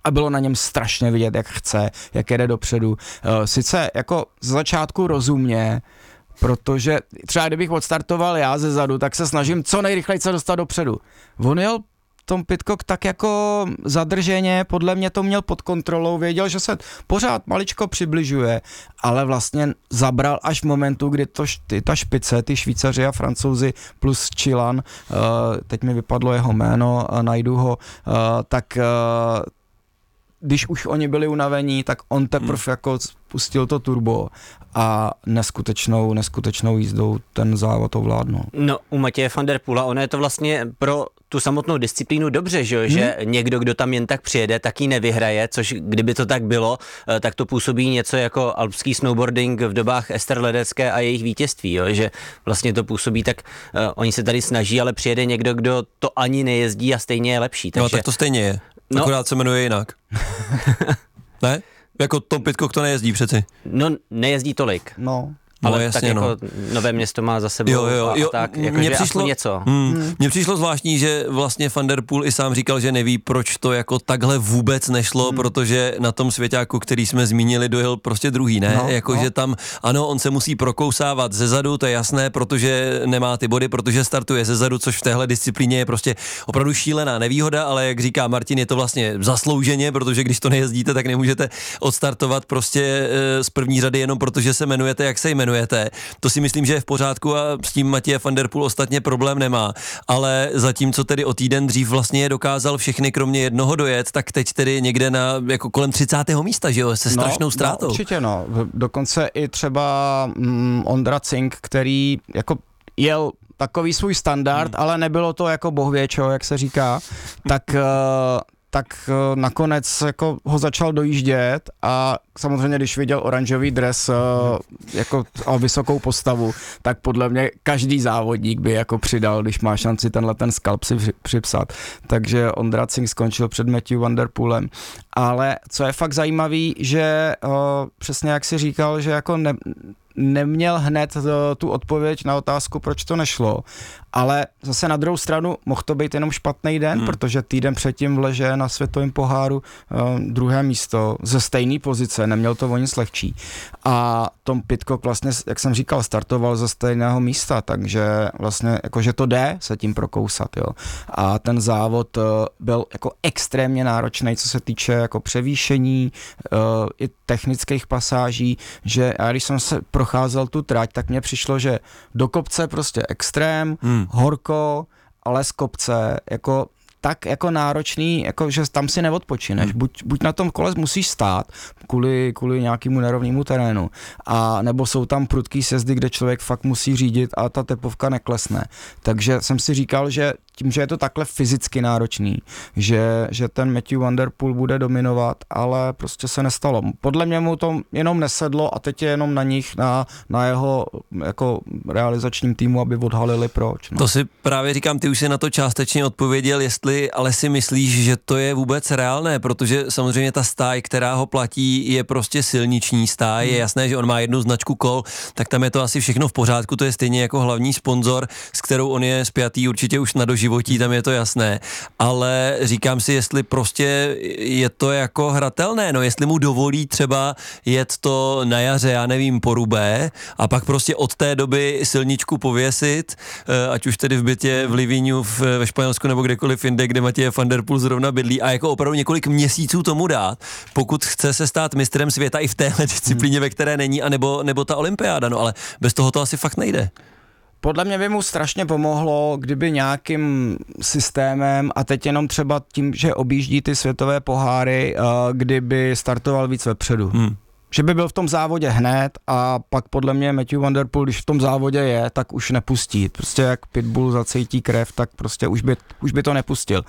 a bylo na něm strašně vidět, jak chce, jak jede dopředu. Sice jako z začátku rozumně, protože třeba kdybych odstartoval já ze zadu, tak se snažím co nejrychleji se dostat dopředu. On jel Tom Pidcock tak jako zadrženě, podle mě to měl pod kontrolou, věděl, že se pořád maličko přibližuje, ale vlastně zabral až v momentu, kdy ta špice, ty Švýcaři a Francouzi plus Chilan, teď mi vypadlo jeho jméno, najdu ho, tak když už oni byli unavení, tak on teprve jako pustil to turbo a neskutečnou jízdou ten závod ovládnul. No, u Matěje van der Poela, ono je to vlastně pro tu samotnou disciplínu dobře, že někdo, kdo tam jen tak přijede, tak ji nevyhraje, což kdyby to tak bylo, tak to působí něco jako alpský snowboarding v dobách Ester Ledecké a jejich vítězství, jo? Že vlastně to působí tak, oni se tady snaží, ale přijede někdo, kdo to ani nejezdí a stejně je lepší. Takže... No, tak to stejně je, akorát se jmenuje jinak. Ne? Jako Tom Pidcock to nejezdí přeci. No, nejezdí tolik. No. Ale jasně, tak jako Nové Město má za sebou jo. a tak, jakože aspoň něco. Mně přišlo zvláštní, že vlastně Van der Poel i sám říkal, že neví, proč to jako takhle vůbec nešlo, protože na tom svěťáku, který jsme zmínili, dojel prostě druhý, ne? Že tam, ano, on se musí prokousávat zezadu, to je jasné, protože nemá ty body, protože startuje zezadu, což v téhle disciplíně je prostě opravdu šílená nevýhoda, ale jak říká Martin, je to vlastně zaslouženě, protože když to nejezdíte, tak nemůžete odstartovat prostě z první řady jenom protože se jmenujete, jak se jmenujete. To si myslím, že je v pořádku a s tím Matěj van der Poel ostatně problém nemá. Ale zatímco tedy o týden dřív vlastně dokázal všechny kromě jednoho dojet, tak teď tedy někde na jako kolem 30. místa, že jo, se strašnou ztrátou. No, určitě dokonce i třeba Ondra Cink, který jako jel takový svůj standard, ale nebylo to jako bohvěčo, jak se říká, tak nakonec jako ho začal dojíždět a samozřejmě, když viděl oranžový dres jako a vysokou postavu, tak podle mě každý závodník by jako přidal, když má šanci ten skalp si připsat. Takže Ondra Cink skončil před Matthew van der Poelem. Ale co je fakt zajímavý, že přesně jak si říkal, že jako neměl hned tu odpověď na otázku, proč to nešlo, ale zase na druhou stranu mohl to být jenom špatný den, protože týden předtím v Leže na světovém poháru druhé místo ze stejné pozice, neměl to o nic lehčí. A Tom Pidcock vlastně, jak jsem říkal, startoval ze stejného místa, takže vlastně jakože to jde se tím prokousat, jo. A ten závod byl jako extrémně náročný, co se týče jako převýšení, i technických pasáží, že já když jsem se procházel tu trať, tak mně přišlo, že do kopce prostě extrém, horko, ale z kopce, jako tak jako náročný, jako že tam si neodpočineš. Buď na tom kole musíš stát kvůli nějakému nerovnému terénu, a nebo jsou tam prudký sjezdy, kde člověk fakt musí řídit a ta tepovka neklesne. Takže jsem si říkal, že tím, že je to takhle fyzicky náročný, že ten Matthew van der Poel bude dominovat, ale prostě se nestalo. Podle mě mu to jenom nesedlo a teď je jenom na nich, na jeho jako realizačním týmu, aby odhalili proč. No. To si právě říkám, ty už si na to částečně odpověděl, jestli ale si myslíš, že to je vůbec reálné, protože samozřejmě ta stáj, která ho platí, je prostě silniční stáj, je jasné, že on má jednu značku kol, tak tam je to asi všechno v pořádku, to je stejně jako hlavní sponzor, s kterou on je spjatý určitě už na doživotí, tam je to jasné, ale říkám si, jestli prostě je to jako hratelné, no jestli mu dovolí třeba jet to na jaře, já nevím, po Rubé a pak prostě od té doby silničku pověsit, ať už tedy v bytě v Livignu ve Španělsku nebo kdekoliv jinde, kde Matěj van der Poel zrovna bydlí, a jako opravdu několik měsíců tomu dát, pokud chce se stát mistrem světa i v téhle disciplíně, ve které není, nebo ta olympiáda, no ale bez toho to asi fakt nejde. Podle mě by mu strašně pomohlo, kdyby nějakým systémem, a teď jenom třeba tím, že objíždí ty světové poháry, kdyby startoval víc vepředu. Že by byl v tom závodě hned a pak podle mě Matthew van der Poel, když v tom závodě je, tak už nepustí. Prostě jak pitbull zacítí krev, tak prostě už by to nepustil.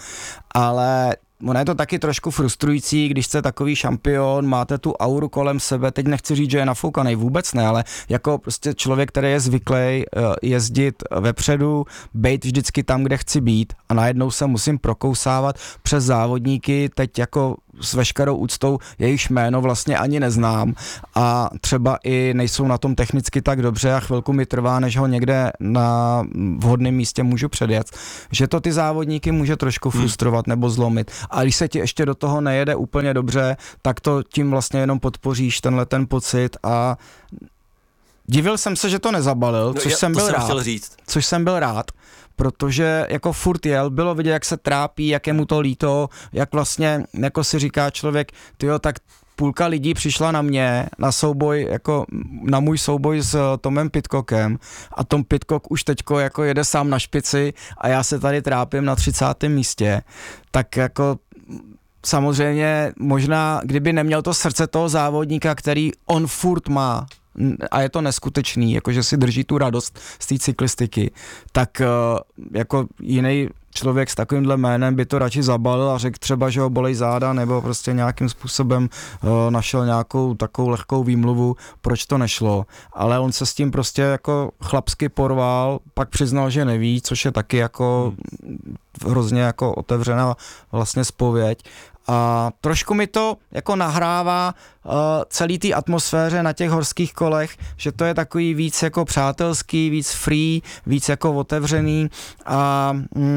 Ale ono je to taky trošku frustrující, když jste takový šampion, máte tu auru kolem sebe, teď nechci říct, že je nafoukanej, vůbec ne, ale jako prostě člověk, který je zvyklý jezdit vepředu, bejt vždycky tam, kde chci být, a najednou se musím prokousávat přes závodníky, teď jako s veškerou úctou jejich jméno vlastně ani neznám a třeba i nejsou na tom technicky tak dobře a chvilku mi trvá, než ho někde na vhodném místě můžu předjet, že to ty závodníky může trošku frustrovat nebo zlomit. A když se ti ještě do toho nejede úplně dobře, tak to tím vlastně jenom podpoříš tenhle ten pocit a divil jsem se, že to nezabalil, což jsem byl rád, protože jako furt jel, bylo vidět, jak se trápí, jak je mu to líto, jak vlastně, jako si říká člověk, tyjo, tak půlka lidí přišla na mě, na souboj, jako na můj souboj s Tomem Pidcockem a Tom Pidcock už teďko jako jede sám na špici a já se tady trápím na 30. místě, tak jako samozřejmě možná, kdyby neměl to srdce toho závodníka, který on furt má, a je to neskutečný, jakože si drží tu radost z té cyklistiky, tak jako jiný člověk s takovýmhle jménem by to radši zabalil a řekl třeba, že ho bolej záda nebo prostě nějakým způsobem našel nějakou takovou lehkou výmluvu, proč to nešlo, ale on se s tím prostě jako chlapsky porval, pak přiznal, že neví, což je taky jako hrozně jako otevřená vlastně zpověď. A trošku mi to jako nahrává celý té atmosféře na těch horských kolech, že to je takový víc jako přátelský, víc free, víc jako otevřený a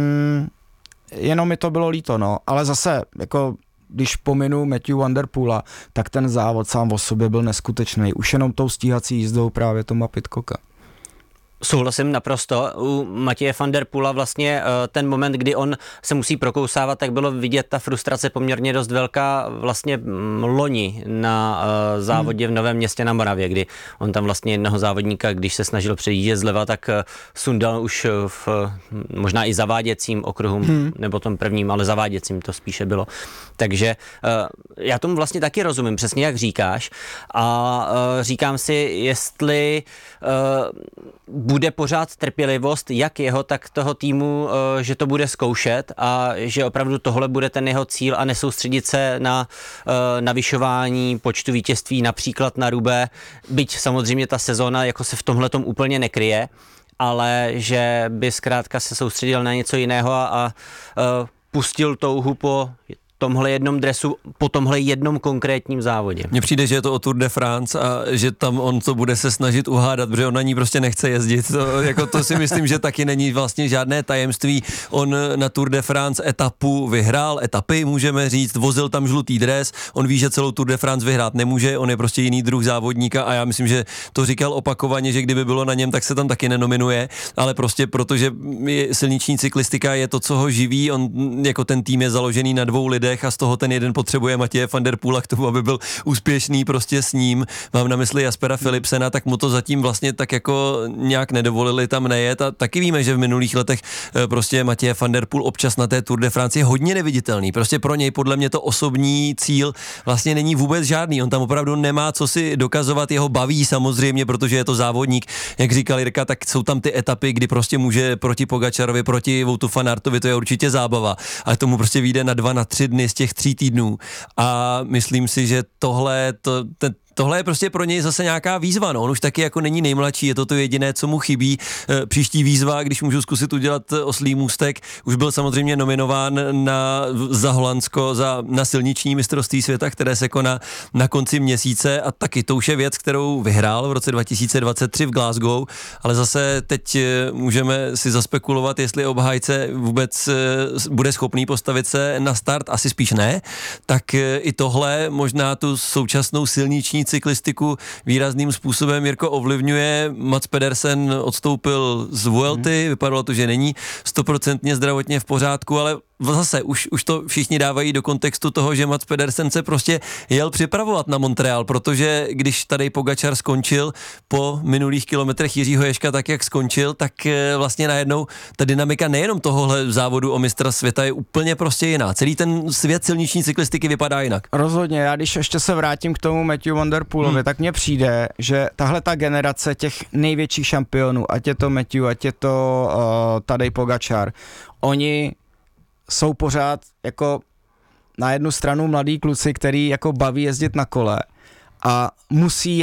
jenom mi to bylo líto, no, ale zase jako když pominu Matthew Van Der Poola, tak ten závod sám o sobě byl neskutečný, už jenom tou stíhací jízdou právě Toma Pidcocka. Souhlasím naprosto. U Matěje van der Poola vlastně ten moment, kdy on se musí prokousávat, tak bylo vidět ta frustrace poměrně dost velká vlastně loni na závodě v Novém Městě na Moravě, kdy on tam vlastně jednoho závodníka, když se snažil přejíždět zleva, tak sundal už v možná i zaváděcím okruhu, nebo tom prvním, ale zaváděcím to spíše bylo. Takže já tomu vlastně taky rozumím, přesně jak říkáš a říkám si, jestli bude pořád trpělivost, jak jeho, tak toho týmu, že to bude zkoušet a že opravdu tohle bude ten jeho cíl a nesoustředit se na navyšování počtu vítězství například na Roubaix, byť samozřejmě ta sezóna jako se v tomhletom úplně nekryje, ale že by zkrátka se soustředil na něco jiného a pustil touhu po tomhle jednom dresu, po tomhle jednom konkrétním závodě. Mně přijde, že je to o Tour de France a že tam on to bude se snažit uhádat, protože on na ní prostě nechce jezdit. To si myslím, že taky není vlastně žádné tajemství. On na Tour de France etapy můžeme říct, vozil tam žlutý dres, on ví, že celou Tour de France vyhrát nemůže, on je prostě jiný druh závodníka a já myslím, že to říkal opakovaně, že kdyby bylo na něm, tak se tam taky nenominuje, ale prostě protože silniční cyklistika je to, co ho živí, on jako ten tým je založený na dvou lidech a z toho ten jeden potřebuje Matěje van der Poola k tomu, aby byl úspěšný prostě s ním. Mám na mysli Jaspera Philipsena, tak mu to zatím vlastně tak jako nějak nedovolili tam nejet a taky víme, že v minulých letech prostě Matěje van der Poel občas na té Tour de France je hodně neviditelný. Prostě pro něj podle mě to osobní cíl vlastně není vůbec žádný. On tam opravdu nemá co si dokazovat, jeho baví samozřejmě, protože je to závodník. Jak říkal Jirka, tak jsou tam ty etapy, kdy prostě může proti Pogačarovi, proti Woutu van Aertovi, to je určitě zábava. Ale tomu prostě vyjde na 2, na 3 dny z těch 3 týdnů a myslím si, že tohle je prostě pro něj zase nějaká výzva, no. On už taky jako není nejmladší, je to jediné, co mu chybí. Příští výzva, když můžu zkusit udělat oslí můstek, už byl samozřejmě nominován za Holandsko, na silniční mistrovství světa, které se koná na konci měsíce a taky to už je věc, kterou vyhrál v roce 2023 v Glasgow, ale zase teď můžeme si zaspekulovat, jestli obhájce vůbec bude schopný postavit se na start, asi spíš ne, tak i tohle možná tu současnou silniční cyklistiku výrazným způsobem Jirko ovlivňuje. Mats Pedersen odstoupil z Vuelty, vypadalo to, že není 100% zdravotně v pořádku, ale zase už to všichni dávají do kontextu toho, že Mats Pedersen se prostě jel připravovat na Montreal, protože když tady Pogačar skončil po minulých kilometrech Jiřího Ježka tak, jak skončil, tak vlastně najednou ta dynamika nejenom tohohle závodu o mistra světa je úplně prostě jiná. Celý ten svět silniční cyklistiky vypadá jinak. Rozhodně, já když ještě se vrátím k tomu Matthew Van der Poelovi, tak mně přijde, že tahle ta generace těch největších šampionů, ať je to Matthew, ať je to Tadej Pogačar, oni jsou pořád jako na jednu stranu mladí kluci, který jako baví jezdit na kole a musí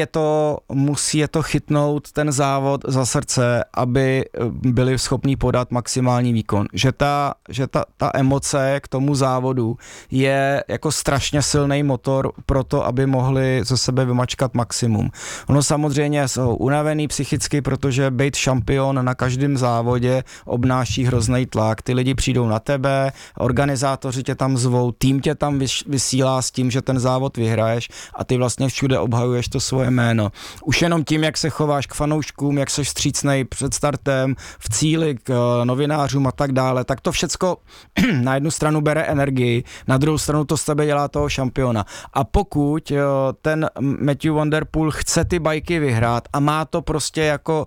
je to chytnout ten závod za srdce, aby byli schopní podat maximální výkon. Že ta emoce k tomu závodu je jako strašně silný motor pro to, aby mohli ze sebe vymačkat maximum. Ono samozřejmě jsou unavený psychicky, protože být šampion na každém závodě obnáší hrozný tlak. Ty lidi přijdou na tebe, organizátoři tě tam zvou, tým tě tam vysílá s tím, že ten závod vyhraješ a ty vlastně všude obhajuješ to svoje jméno. Už jenom tím, jak se chováš k fanouškům, jak seš vstřícnej před startem, v cíli k novinářům a tak dále, tak to všecko na jednu stranu bere energii, na druhou stranu to z tebe dělá toho šampiona. A pokud ten Matthew Van Der Poel chce ty bajky vyhrát a má to prostě jako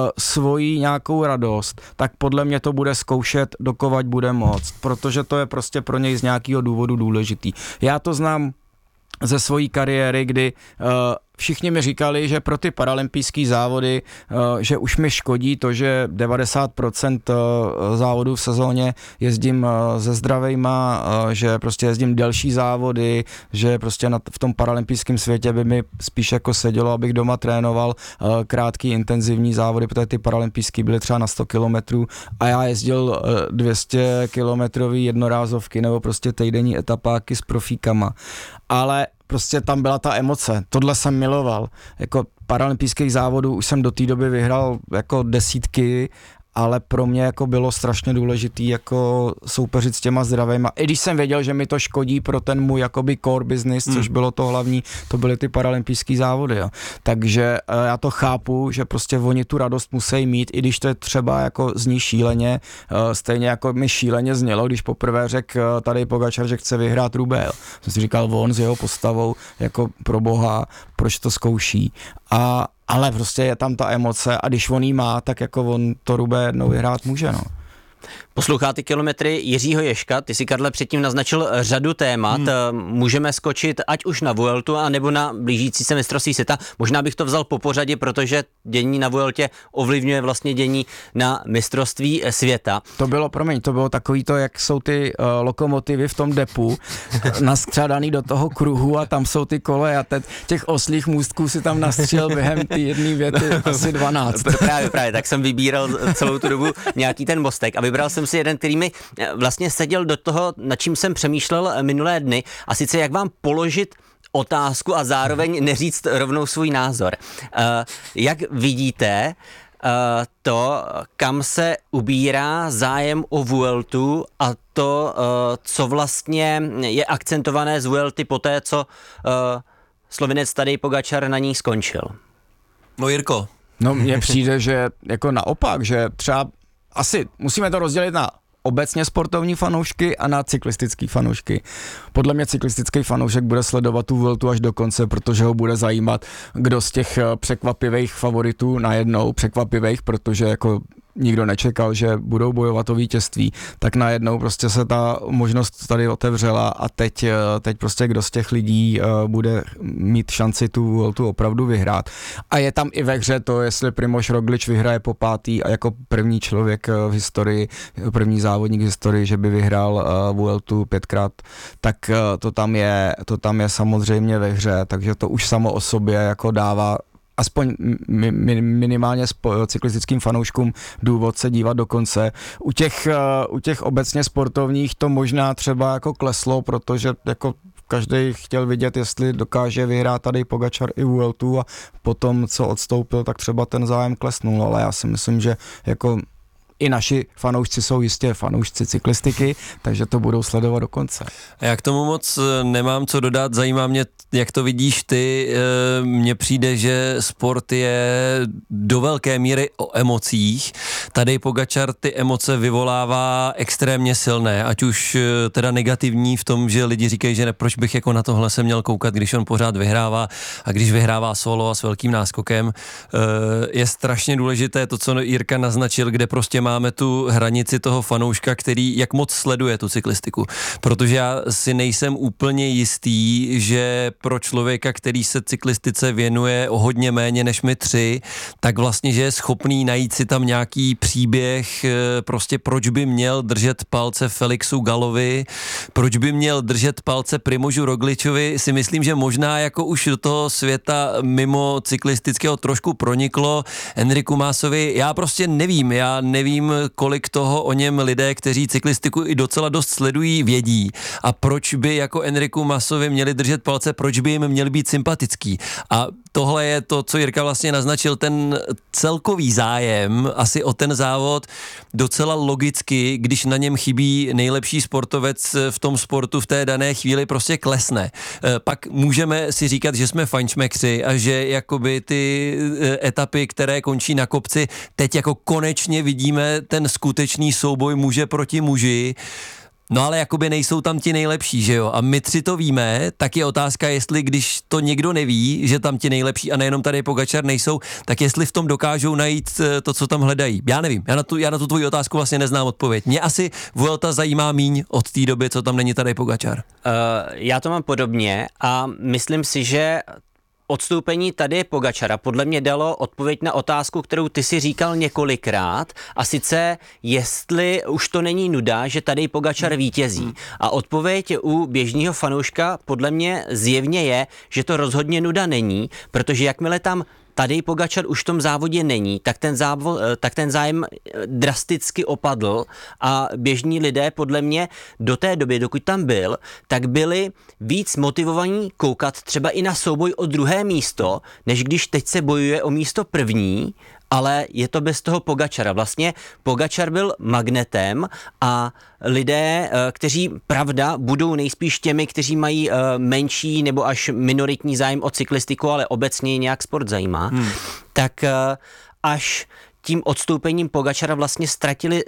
svoji nějakou radost, tak podle mě to bude zkoušet, dokovat bude moct, protože to je prostě pro něj z nějakého důvodu důležitý. Já to znám ze svojí kariéry, kdy všichni mi říkali, že pro ty paralympijské závody, že už mi škodí to, že 90% závodů v sezóně jezdím se zdravejma, že prostě jezdím delší závody, že prostě v tom paralympijském světě by mi spíš jako sedělo, abych doma trénoval krátký intenzivní závody, protože ty paralympijský byly třeba na 100 kilometrů a já jezdil 200 kilometrový jednorázovky nebo prostě týdenní etapáky s profíkama. Ale prostě tam byla ta emoce, tohle jsem miloval, jako paralympijských závodů už jsem do té doby vyhrál jako desítky, ale pro mě jako bylo strašně důležitý jako soupeřit s těma zdravejma. I když jsem věděl, že mi to škodí pro ten můj jakoby core business, což bylo to hlavní, to byly ty paralympijský závody. Jo. Takže já to chápu, že prostě oni tu radost musí mít, i když to je třeba jako zní šíleně, stejně jako mi šíleně znělo, když poprvé řekl tady Pogačar, že chce vyhrát Roubaix. Jsem si říkal, on s jeho postavou, jako pro boha, proč to zkouší. Ale prostě je tam ta emoce a když on jí má, tak jako on to Roubaix jednou vyhrát může, no. Posloucháte Kilometry Jiřího Ježka, ty si, Karle, předtím naznačil řadu témat, můžeme skočit ať už na Vueltu, anebo na blížící se mistrovství světa. Možná bych to vzal po pořadě, protože dění na Vueltě ovlivňuje vlastně dění na mistrovství světa. To bylo takový to, jak jsou ty lokomotivy v tom depu nastřádaný do toho kruhu a tam jsou ty koleje a těch oslých můstků si tam nastřel během ty jedné věty asi 12. Právě, tak jsem vybíral celou tu dobu nějaký ten mostek a vybral jsem si jeden, který mi vlastně seděl do toho, nad čím jsem přemýšlel minulé dny, a sice jak vám položit otázku a zároveň neříct rovnou svůj názor. Jak vidíte to, kam se ubírá zájem o Vueltu a to, co vlastně je akcentované z Vuelty po té, co Slovinec Tadej Pogačar na ní skončil? No, Jirko. No, mně přijde, že jako naopak, že třeba asi musíme to rozdělit na obecně sportovní fanoušky a na cyklistický fanoušky. Podle mě cyklistický fanoušek bude sledovat tu Vueltu až do konce, protože ho bude zajímat, kdo z těch překvapivých favoritů najednou, protože jako nikdo nečekal, že budou bojovat o vítězství, tak najednou prostě se ta možnost tady otevřela a teď prostě kdo z těch lidí bude mít šanci tu Vueltu opravdu vyhrát. A je tam i ve hře to, jestli Primož Roglič vyhraje po pátý a jako první člověk v historii, první závodník v historii, že by vyhrál Vueltu 5krát, tak to tam je samozřejmě ve hře, takže to už samo o sobě jako dává aspoň minimálně cyklistickým fanouškům důvod se dívat do konce. U těch obecně sportovních to možná třeba jako kleslo, protože jako každý chtěl vidět, jestli dokáže vyhrát tady Pogačar i Vueltu a potom, co odstoupil, tak třeba ten zájem klesnul, ale já si myslím, že jako i naši fanoušci jsou jistě fanoušci cyklistiky, takže to budou sledovat do konce. Já k tomu moc nemám co dodat, zajímá mě, jak to vidíš ty. Mně přijde, že sport je do velké míry o emocích. Tadej Pogačar ty emoce vyvolává extrémně silné, ať už teda negativní v tom, že lidi říkají, že proč bych jako na tohle se měl koukat, když on pořád vyhrává a když vyhrává solo a s velkým náskokem. Je strašně důležité to, co Jirka naznačil, kde prostě má máme tu hranici toho fanouška, který jak moc sleduje tu cyklistiku. Protože já si nejsem úplně jistý, že pro člověka, který se cyklistice věnuje o hodně méně než my tři, tak vlastně, že je schopný najít si tam nějaký příběh, prostě proč by měl držet palce Felixu Gallovi, proč by měl držet palce Primožu Rogličovi, si myslím, že možná jako už do toho světa mimo cyklistického trošku proniklo. Enriku Maasovi, já prostě nevím, kolik toho o něm lidé, kteří cyklistiku i docela dost sledují, vědí. A proč by jako Enriku Maasovi měli držet palce, proč by jim měli být sympatický. A tohle je to, co Jirka vlastně naznačil, ten celkový zájem asi o ten závod docela logicky, když na něm chybí nejlepší sportovec v tom sportu v té dané chvíli, prostě klesne. Pak můžeme si říkat, že jsme fajnšmekři a že jakoby ty etapy, které končí na kopci, teď jako konečně vidíme ten skutečný souboj muže proti muži. No ale jakoby nejsou tam ti nejlepší, že jo? A my tři to víme, tak je otázka, jestli když to někdo neví, že tam ti nejlepší a nejenom tady Pogačar nejsou, tak jestli v tom dokážou najít to, co tam hledají. Já nevím, já na tu tvoji otázku vlastně neznám odpověď. Mě asi Vuelta zajímá míň od té doby, co tam není tady Pogačar. Já to mám podobně a myslím si, že odstoupení tady Pogačara podle mě dalo odpověď na otázku, kterou ty si říkal několikrát, a sice jestli už to není nuda, že tady Pogačar vítězí. A odpověď u běžného fanouška podle mě zjevně je, že to rozhodně nuda není, protože jakmile tam Tadej Pogačar už v tom závodě není, tak ten zájem drasticky opadl a běžní lidé podle mě do té doby, dokud tam byl, tak byli víc motivovaní koukat třeba i na souboj o druhé místo, než když teď se bojuje o místo první, ale je to bez toho Pogačara. Vlastně Pogačar byl magnetem a lidé, kteří, pravda, budou nejspíš těmi, kteří mají menší nebo až minoritní zájem o cyklistiku, ale obecně nějak sport zajímá, tak až tím odstoupením Pogačara vlastně ztratili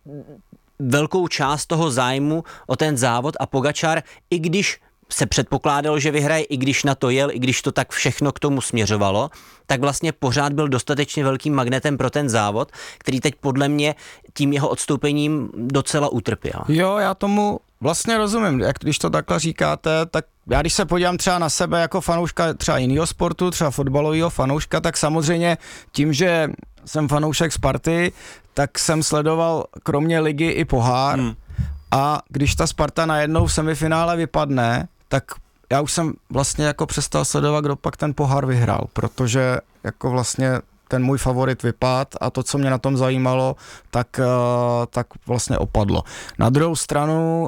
velkou část toho zájmu o ten závod a Pogačar, i když se předpokládalo, že vyhraje, i když na to jel, i když to tak všechno k tomu směřovalo, tak vlastně pořád byl dostatečně velkým magnetem pro ten závod, který teď podle mě tím jeho odstoupením docela utrpěl. Jo, já tomu vlastně rozumím, jak když to takhle říkáte, tak já když se podívám třeba na sebe jako fanouška třeba jiného sportu, třeba fotbalového fanouška, tak samozřejmě tím, že jsem fanoušek Sparty, tak jsem sledoval kromě ligy i pohár a když ta Sparta najednou v semifinále vypadne, tak já už jsem vlastně jako přestal sledovat, kdo pak ten pohár vyhrál, protože jako vlastně ten můj favorit vypadl a to, co mě na tom zajímalo, tak vlastně opadlo. Na druhou stranu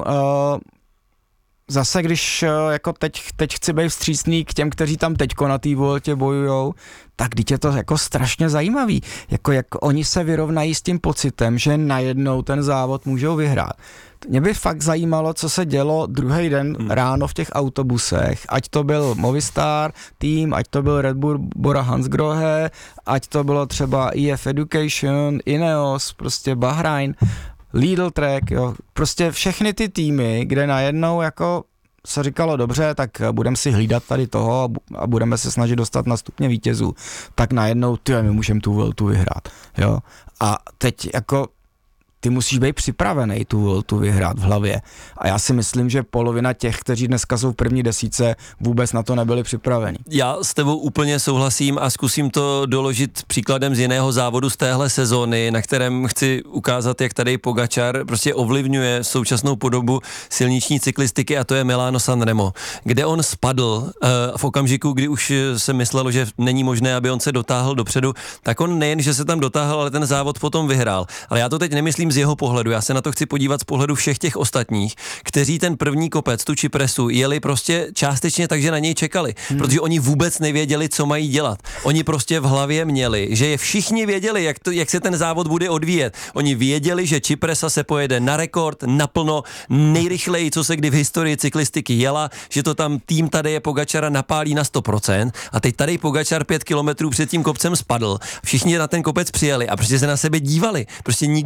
zase, když jako teď chci být vstřícný k těm, kteří tam teďko na té Vueltě bojujou, tak teď je to jako strašně zajímavý. Jak oni se vyrovnají s tím pocitem, že najednou ten závod můžou vyhrát. Mě by fakt zajímalo, co se dělo druhý den ráno v těch autobusech, ať to byl Movistar tým, ať to byl Red Bull Bora Hansgrohe, ať to bylo třeba EF Education, Ineos, prostě Bahrain, Lidl Trek, jo, prostě všechny ty týmy, kde najednou jako se říkalo dobře, tak budeme si hlídat tady toho a budeme se snažit dostat na stupně vítězů, tak najednou my můžeme tu Vueltu vyhrát, jo. A teď jako ty musíš být připravený tu Vueltu vyhrát v hlavě. A já si myslím, že polovina těch, kteří dneska jsou v první desítce, vůbec na to nebyli připraveni. Já s tebou úplně souhlasím a zkusím to doložit příkladem z jiného závodu z téhle sezóny, na kterém chci ukázat, jak tady Pogačar prostě ovlivňuje současnou podobu silniční cyklistiky, a to je Milano Sanremo, kde on spadl v okamžiku, kdy už se myslelo, že není možné, aby on se dotáhl dopředu, tak on nejen, že se tam dotáhl, ale ten závod potom vyhrál. Ale já to teď nemyslím z jeho pohledu, já se na to chci podívat z pohledu všech těch ostatních, kteří ten první kopec, tu Cipresu, jeli prostě částečně tak, že na něj čekali, protože oni vůbec nevěděli, co mají dělat. Oni prostě v hlavě měli, že je všichni věděli, jak se ten závod bude odvíjet. Oni věděli, že Cipresa se pojede na rekord, naplno, nejrychleji, co se kdy v historii cyklistiky jela, že to tam tým Tadeje Pogačara napálí na 100%, a teď tady Pogačar 5 kilometrů před tím kopcem spadl. Všichni na ten kopec přijeli a prostě se na sebe dívali. Prostě nikdo nevěděl,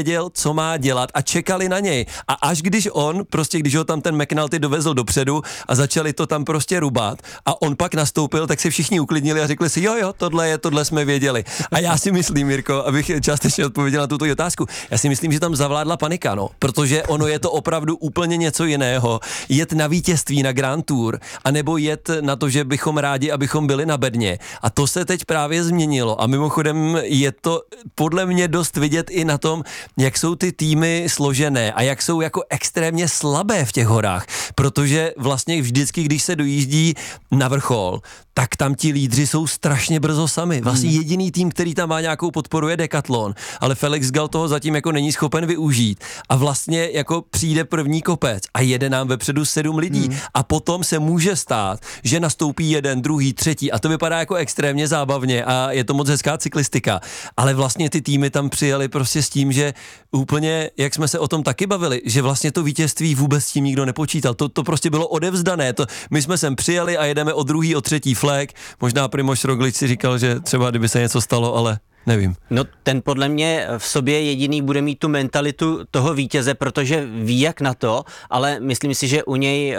nevěděl, co má dělat a čekali na něj. A až když ho tam ten McNulty dovezl dopředu a začali to tam prostě rubat a on pak nastoupil, tak se všichni uklidnili a řekli si, jo, tohle jsme věděli. A já si myslím, Mirko, abych částečně odpověděl na tuto otázku, já si myslím, že tam zavládla panika, no, protože ono je to opravdu úplně něco jiného. Jet na vítězství na Grand Tour, anebo jet na to, že bychom rádi, abychom byli na bedně. A to se teď právě změnilo. A mimochodem je to podle mě dost vidět i na tom, jak jsou ty týmy složené a jak jsou jako extrémně slabé v těch horách. Protože vlastně vždycky, když se dojíždí na vrchol, tak tam ti lídři jsou strašně brzo sami. Vlastně jediný tým, který tam má nějakou podporu, je Decathlon, ale Felix Gall toho zatím jako není schopen využít. A vlastně jako přijde první kopec a jede nám vepředu 7 lidí. A potom se může stát, že nastoupí jeden, druhý, třetí a to vypadá jako extrémně zábavně a je to moc hezká cyklistika. Ale vlastně ty týmy tam přijeli prostě s tím, že úplně, jak jsme se o tom taky bavili, že vlastně to vítězství vůbec s tím nikdo nepočítal. To prostě bylo odevzdané. My jsme sem přijeli a jedeme o druhý, o třetí flag. Možná Primož Roglič si říkal, že třeba kdyby se něco stalo, ale nevím. No ten podle mě v sobě jediný bude mít tu mentalitu toho vítěze, protože ví jak na to, ale myslím si, že u něj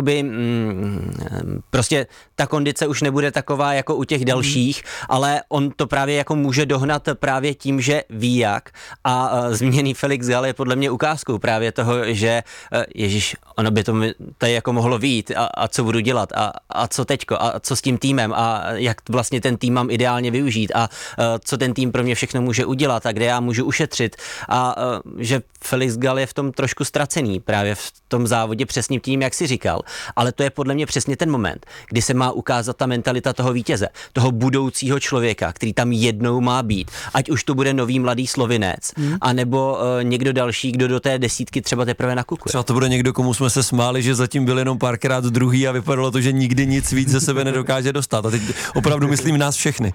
prostě ta kondice už nebude taková jako u těch dalších, ale on to právě jako může dohnat právě tím, že ví jak a zmíněný Felix Gall je podle mě ukázkou právě toho, že ono by to tady jako mohlo vyjít a co budu dělat a co teďko a co s tím týmem a jak vlastně ten tým mám ideálně využít a co ten tým pro mě všechno může udělat a kde já můžu ušetřit a že Felix Gall je v tom trošku ztracený právě v tom závodě přesně tím, jak si říkal, ale to je podle mě přesně ten moment, kdy se má ukázat ta mentalita toho vítěze, toho budoucího člověka, který tam jednou má být, ať už to bude nový mladý Slovinec, anebo někdo další, kdo do té desítky třeba teprve nakukuje. Třeba to bude někdo, komu jsme se smáli, že zatím byl jenom párkrát druhý a vypadalo to, že nikdy nic víc ze sebe nedokáže dostat. A teď opravdu myslím nás všechny.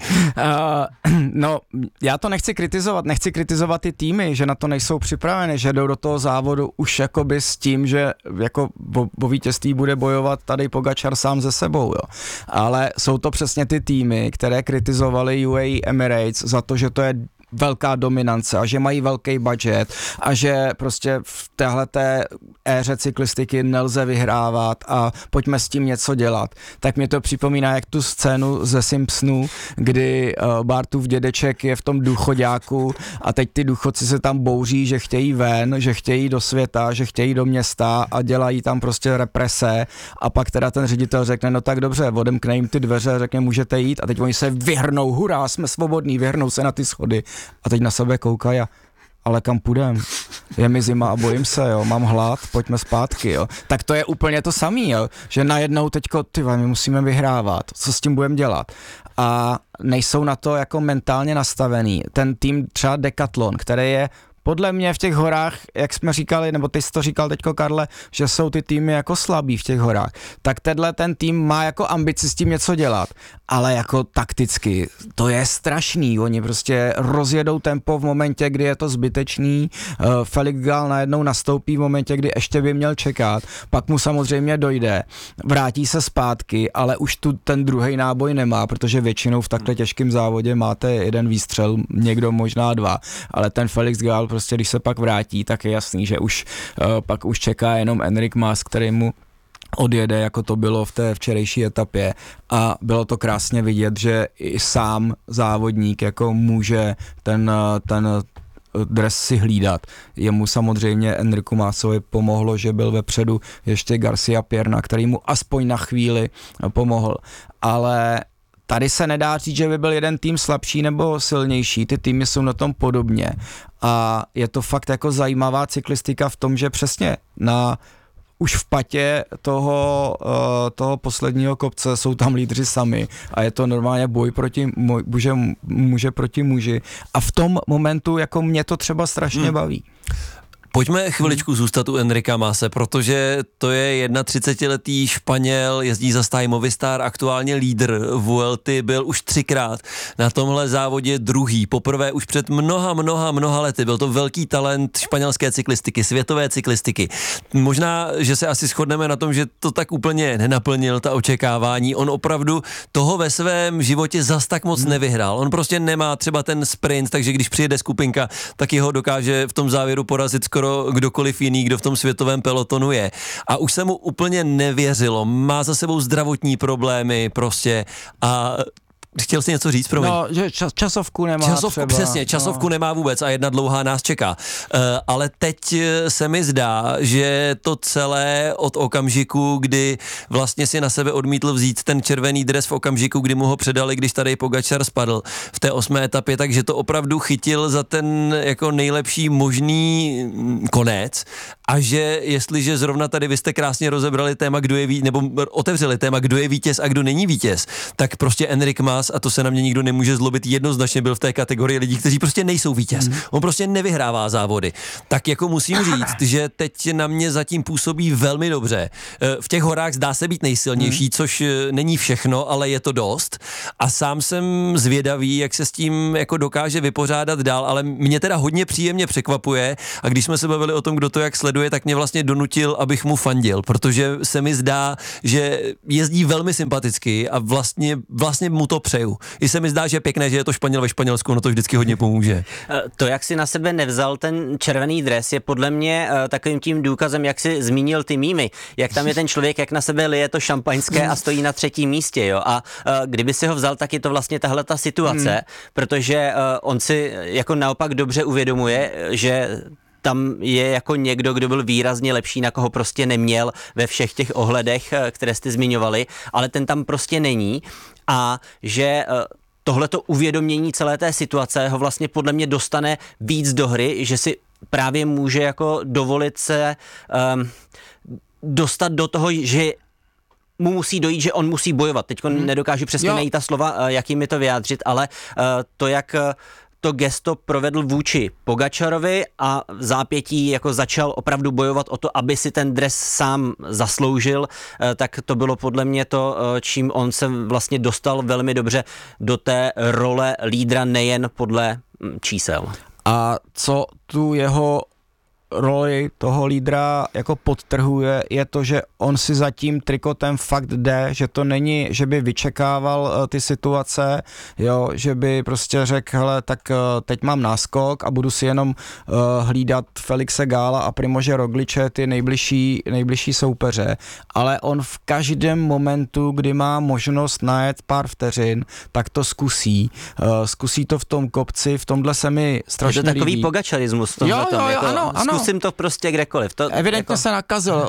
No, já to nechci kritizovat ty týmy, že na to nejsou připraveny, že jdou do toho závodu už jakoby s tím, že jako o vítězství bude bojovat tady Pogačar sám ze sebou, jo. Ale jsou to přesně ty týmy, které kritizovali UAE Emirates za to, že to je velká dominance a že mají velký budget a že prostě v téhleté éře cyklistiky nelze vyhrávat a pojďme s tím něco dělat. Tak mě to připomíná jak tu scénu ze Simpsonů, kdy Bartův dědeček je v tom důchoďáku a teď ty důchodci se tam bouří, že chtějí ven, že chtějí do světa, že chtějí do města a dělají tam prostě represe a pak teda ten ředitel řekne, no tak dobře, odemkne jim ty dveře, řekne můžete jít a teď oni se vyhrnou, hurá, jsme svobodní, vyhrnou se na ty schody. A teď na sebe koukají ale kam půjdem? Je mi zima a bojím se, jo, mám hlad, pojďme zpátky, jo. Tak to je úplně to samý, jo, že najednou teďko, my musíme vyhrávat, co s tím budeme dělat? A nejsou na to jako mentálně nastavený. Ten tým třeba Decathlon, který je podle mě v těch horách, jak jsme říkali, nebo ty jsi to říkal teďko, Karle, že jsou ty týmy jako slabí v těch horách, tak ten tým má jako ambici s tím něco dělat, ale jako takticky, to je strašný, oni prostě rozjedou tempo v momentě, kdy je to zbytečný, Felix Gall najednou nastoupí v momentě, kdy ještě by měl čekat, pak mu samozřejmě dojde, vrátí se zpátky, ale už tu ten druhý náboj nemá, protože většinou v takhle těžkém závodě máte jeden výstřel, někdo možná dva, ale ten Felix Gall prostě když se pak vrátí, tak je jasný, že už pak už čeká jenom Enric Mas, který mu odjede, jako to bylo v té včerejší etapě a bylo to krásně vidět, že i sám závodník jako může ten dres si hlídat. Jemu samozřejmě Enricu Masovi pomohlo, že byl vepředu ještě Garcia Pierna, který mu aspoň na chvíli pomohl, ale tady se nedá říct, že by byl jeden tým slabší nebo silnější, ty týmy jsou na tom podobně a je to fakt jako zajímavá cyklistika v tom, že přesně už v patě toho posledního kopce jsou tam lídři sami a je to normálně boj proti muže proti muži a v tom momentu jako mě to třeba strašně baví. Pojďme chviličku zůstat u Enrika Mase, protože to je 31letý Španěl, jezdí za stáj Movistar, aktuálně lídr Vuelty, byl už 3krát na tomhle závodě druhý, poprvé už před mnoha lety, byl to velký talent španělské cyklistiky, světové cyklistiky. Možná, že se asi shodneme na tom, že to tak úplně nenaplnil ta očekávání, on opravdu toho ve svém životě zas tak moc nevyhrál, on prostě nemá třeba ten sprint, takže když přijede skupinka, tak jeho dokáže v tom závěru porazit skoro kdokoliv jiný, kdo v tom světovém pelotonu je. A už se mu úplně nevěřilo. Má za sebou zdravotní problémy prostě a chtěl jsi něco říct, promiň? No, že časovku nemá třeba. Přesně, časovku nemá vůbec a jedna dlouhá nás čeká. Ale teď se mi zdá, že to celé od okamžiku, kdy vlastně si na sebe odmítl vzít ten červený dres v okamžiku, kdy mu ho předali, když tady Pogačar spadl v té 8. etapě, takže to opravdu chytil za ten jako nejlepší možný konec a že jestliže zrovna tady vy jste krásně rozebrali téma, kdo je nebo otevřeli téma, kdo je vítěz a kdo není vítěz, tak prostě Enric Mas, a to se na mě nikdo nemůže zlobit, jednoznačně byl v té kategorii lidí, kteří prostě nejsou vítěz. On prostě nevyhrává závody. Tak jako musím říct, že teď na mě zatím působí velmi dobře. V těch horách zdá se být nejsilnější, což není všechno, ale je to dost. A sám jsem zvědavý, jak se s tím jako dokáže vypořádat dál, ale mě teda hodně příjemně překvapuje a když jsme se bavili o tom, kdo to jak sleduje, tak mě vlastně donutil, abych mu fandil, protože se mi zdá, že jezdí velmi sympaticky a vlastně mu to přeju. I se mi zdá, že je pěkné, že je to Španěl ve Španělsku, no to vždycky hodně pomůže. To, jak si na sebe nevzal ten červený dres, je podle mě takovým tím důkazem, jak si zmínil ty mýmy. Jak tam je ten člověk, jak na sebe lije to šampaňské a stojí na 3. místě, jo. A kdyby si ho vzal, tak je to vlastně tahle ta situace, protože on si jako naopak dobře uvědomuje, že tam je jako někdo, kdo byl výrazně lepší, na koho prostě neměl ve všech těch ohledech, které jste zmiňovali, ale ten tam prostě není a že tohleto uvědomění celé té situace ho vlastně podle mě dostane víc do hry, že si právě může jako dovolit se dostat do toho, že mu musí dojít, že on musí bojovat. Teď nedokážu přesně najít ta slova, jak jim mi to vyjádřit, ale to, jak to gesto provedl vůči Pogačarovi a v zápětí jako začal opravdu bojovat o to, aby si ten dres sám zasloužil, tak to bylo podle mě to, čím on se vlastně dostal velmi dobře do té role lídra nejen podle čísel. A co tu jeho roli toho lídra jako podtrhuje, je to, že on si za tím trikotem fakt jde, že to není, že by vyčekával ty situace, jo, že by prostě řekl, hele, tak teď mám náskok a budu si jenom hlídat Felixe Gála a Primože Rogliče, ty nejbližší soupeře, ale on v každém momentu, kdy má možnost najet pár vteřin, tak to zkusí. Zkusí to v tom kopci, v tomhle se mi strašně líbí. Je to takový pogačarismus v tomhle tom. Jo, ano. Zkusím to prostě kdekoliv. To, evidentně jako se nakazil.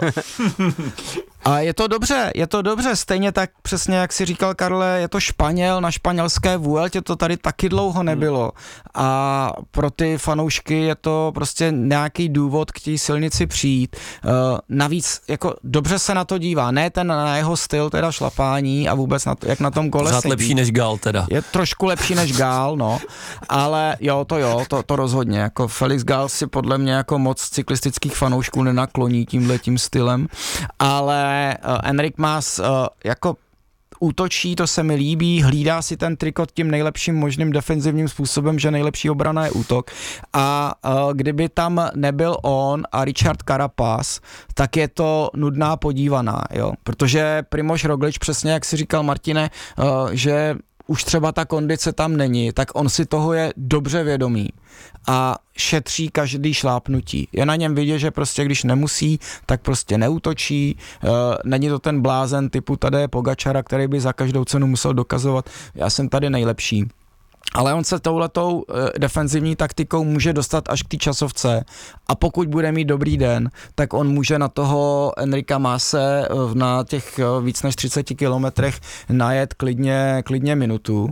A je to dobře, stejně tak přesně, jak si říkal, Karle, je to Španěl na španělské Vueltě, to tady taky dlouho nebylo. A pro ty fanoušky je to prostě nějaký důvod k té silnici přijít. Navíc jako dobře se na to dívá, ne ten na jeho styl teda šlapání a vůbec na to, jak na tom kole sedí. Lepší než Gál teda. Je trošku lepší než Gál, no, ale to rozhodně, jako Felix Gál si podle mě jako moc cyklistických fanoušků nenakloní tímhletím stylem, ale Enric Mas jako útočí, to se mi líbí, hlídá si ten trikot tím nejlepším možným defenzivním způsobem, že nejlepší obrana je útok a kdyby tam nebyl on a Richard Carapaz, tak je to nudná podívaná, jo, protože Primož Roglič, přesně jak si říkal Martine, že už třeba ta kondice tam není, tak on si toho je dobře vědomý a šetří každý šlápnutí. Je na něm vidět, že prostě když nemusí, tak prostě neútočí. Není to ten blázen typu Tadeje Pogačara, který by za každou cenu musel dokazovat, já jsem tady nejlepší. Ale on se touhletou defenzivní taktikou může dostat až k té časovce a pokud bude mít dobrý den, tak on může na toho Enrika Mase na těch víc než 30 kilometrech najet klidně minutu.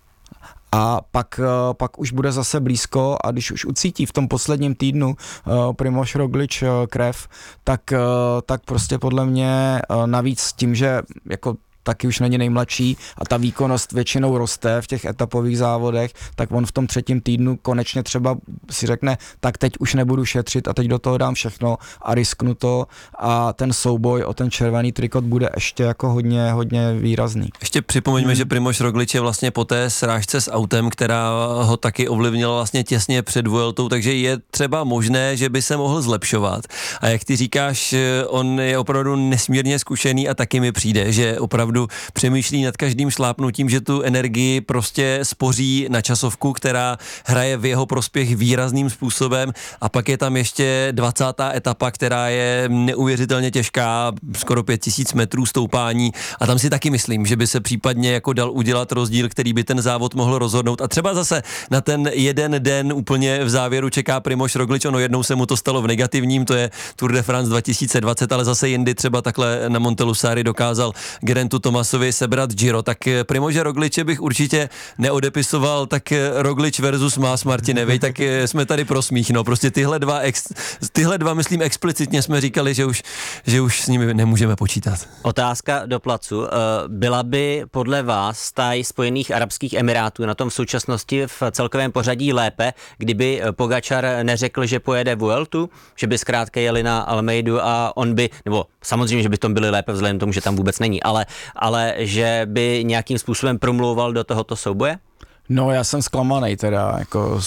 A pak už bude zase blízko a když už ucítí v tom posledním týdnu Primož Roglič krev, tak prostě podle mě navíc tím, že jako taky už není nejmladší a ta výkonnost většinou roste v těch etapových závodech, tak on v tom 3. týdnu konečně třeba si řekne, tak teď už nebudu šetřit a teď do toho dám všechno a risknu to a ten souboj o ten červený trikot bude ještě jako hodně výrazný. Ještě připomeňme, že Primož Roglič je vlastně po té srážce s autem, která ho taky ovlivnila vlastně těsně před Vueltou, takže je třeba možné, že by se mohl zlepšovat. A jak ty říkáš, on je opravdu nesmírně zkušený a taky mi přijde, že opravdu přemýšlí nad každým šlápnutím, že tu energii prostě spoří na časovku, která hraje v jeho prospěch výrazným způsobem a pak je tam ještě 20. etapa, která je neuvěřitelně těžká, skoro 5000 metrů stoupání a tam si taky myslím, že by se případně jako dal udělat rozdíl, který by ten závod mohl rozhodnout a třeba zase na ten jeden den úplně v závěru čeká Primož Roglič, ono jednou se mu to stalo v negativním, to je Tour de France 2020, ale zase jindy třeba takhle na Montelusari dokázal Gerantu Thomasovi sebrat Giro, tak Primože Rogliče bych určitě neodepisoval, tak Roglič versus Mas, Martine, vej, tak jsme tady pro smích, no, prostě tyhle dva, myslím explicitně jsme říkali, že už s nimi nemůžeme počítat. Otázka do placu. Byla by podle vás stáj Spojených arabských emirátů na tom v současnosti v celkovém pořadí lépe, kdyby Pogačar neřekl, že pojede Vueltu, že by zkrátka jeli na Almeidu a on by, nebo samozřejmě, že by tom byli lépe vzhledem tomu, že tam vůbec není, ale že by nějakým způsobem promlouval do tohoto souboje? No, já jsem zklamanej teda jako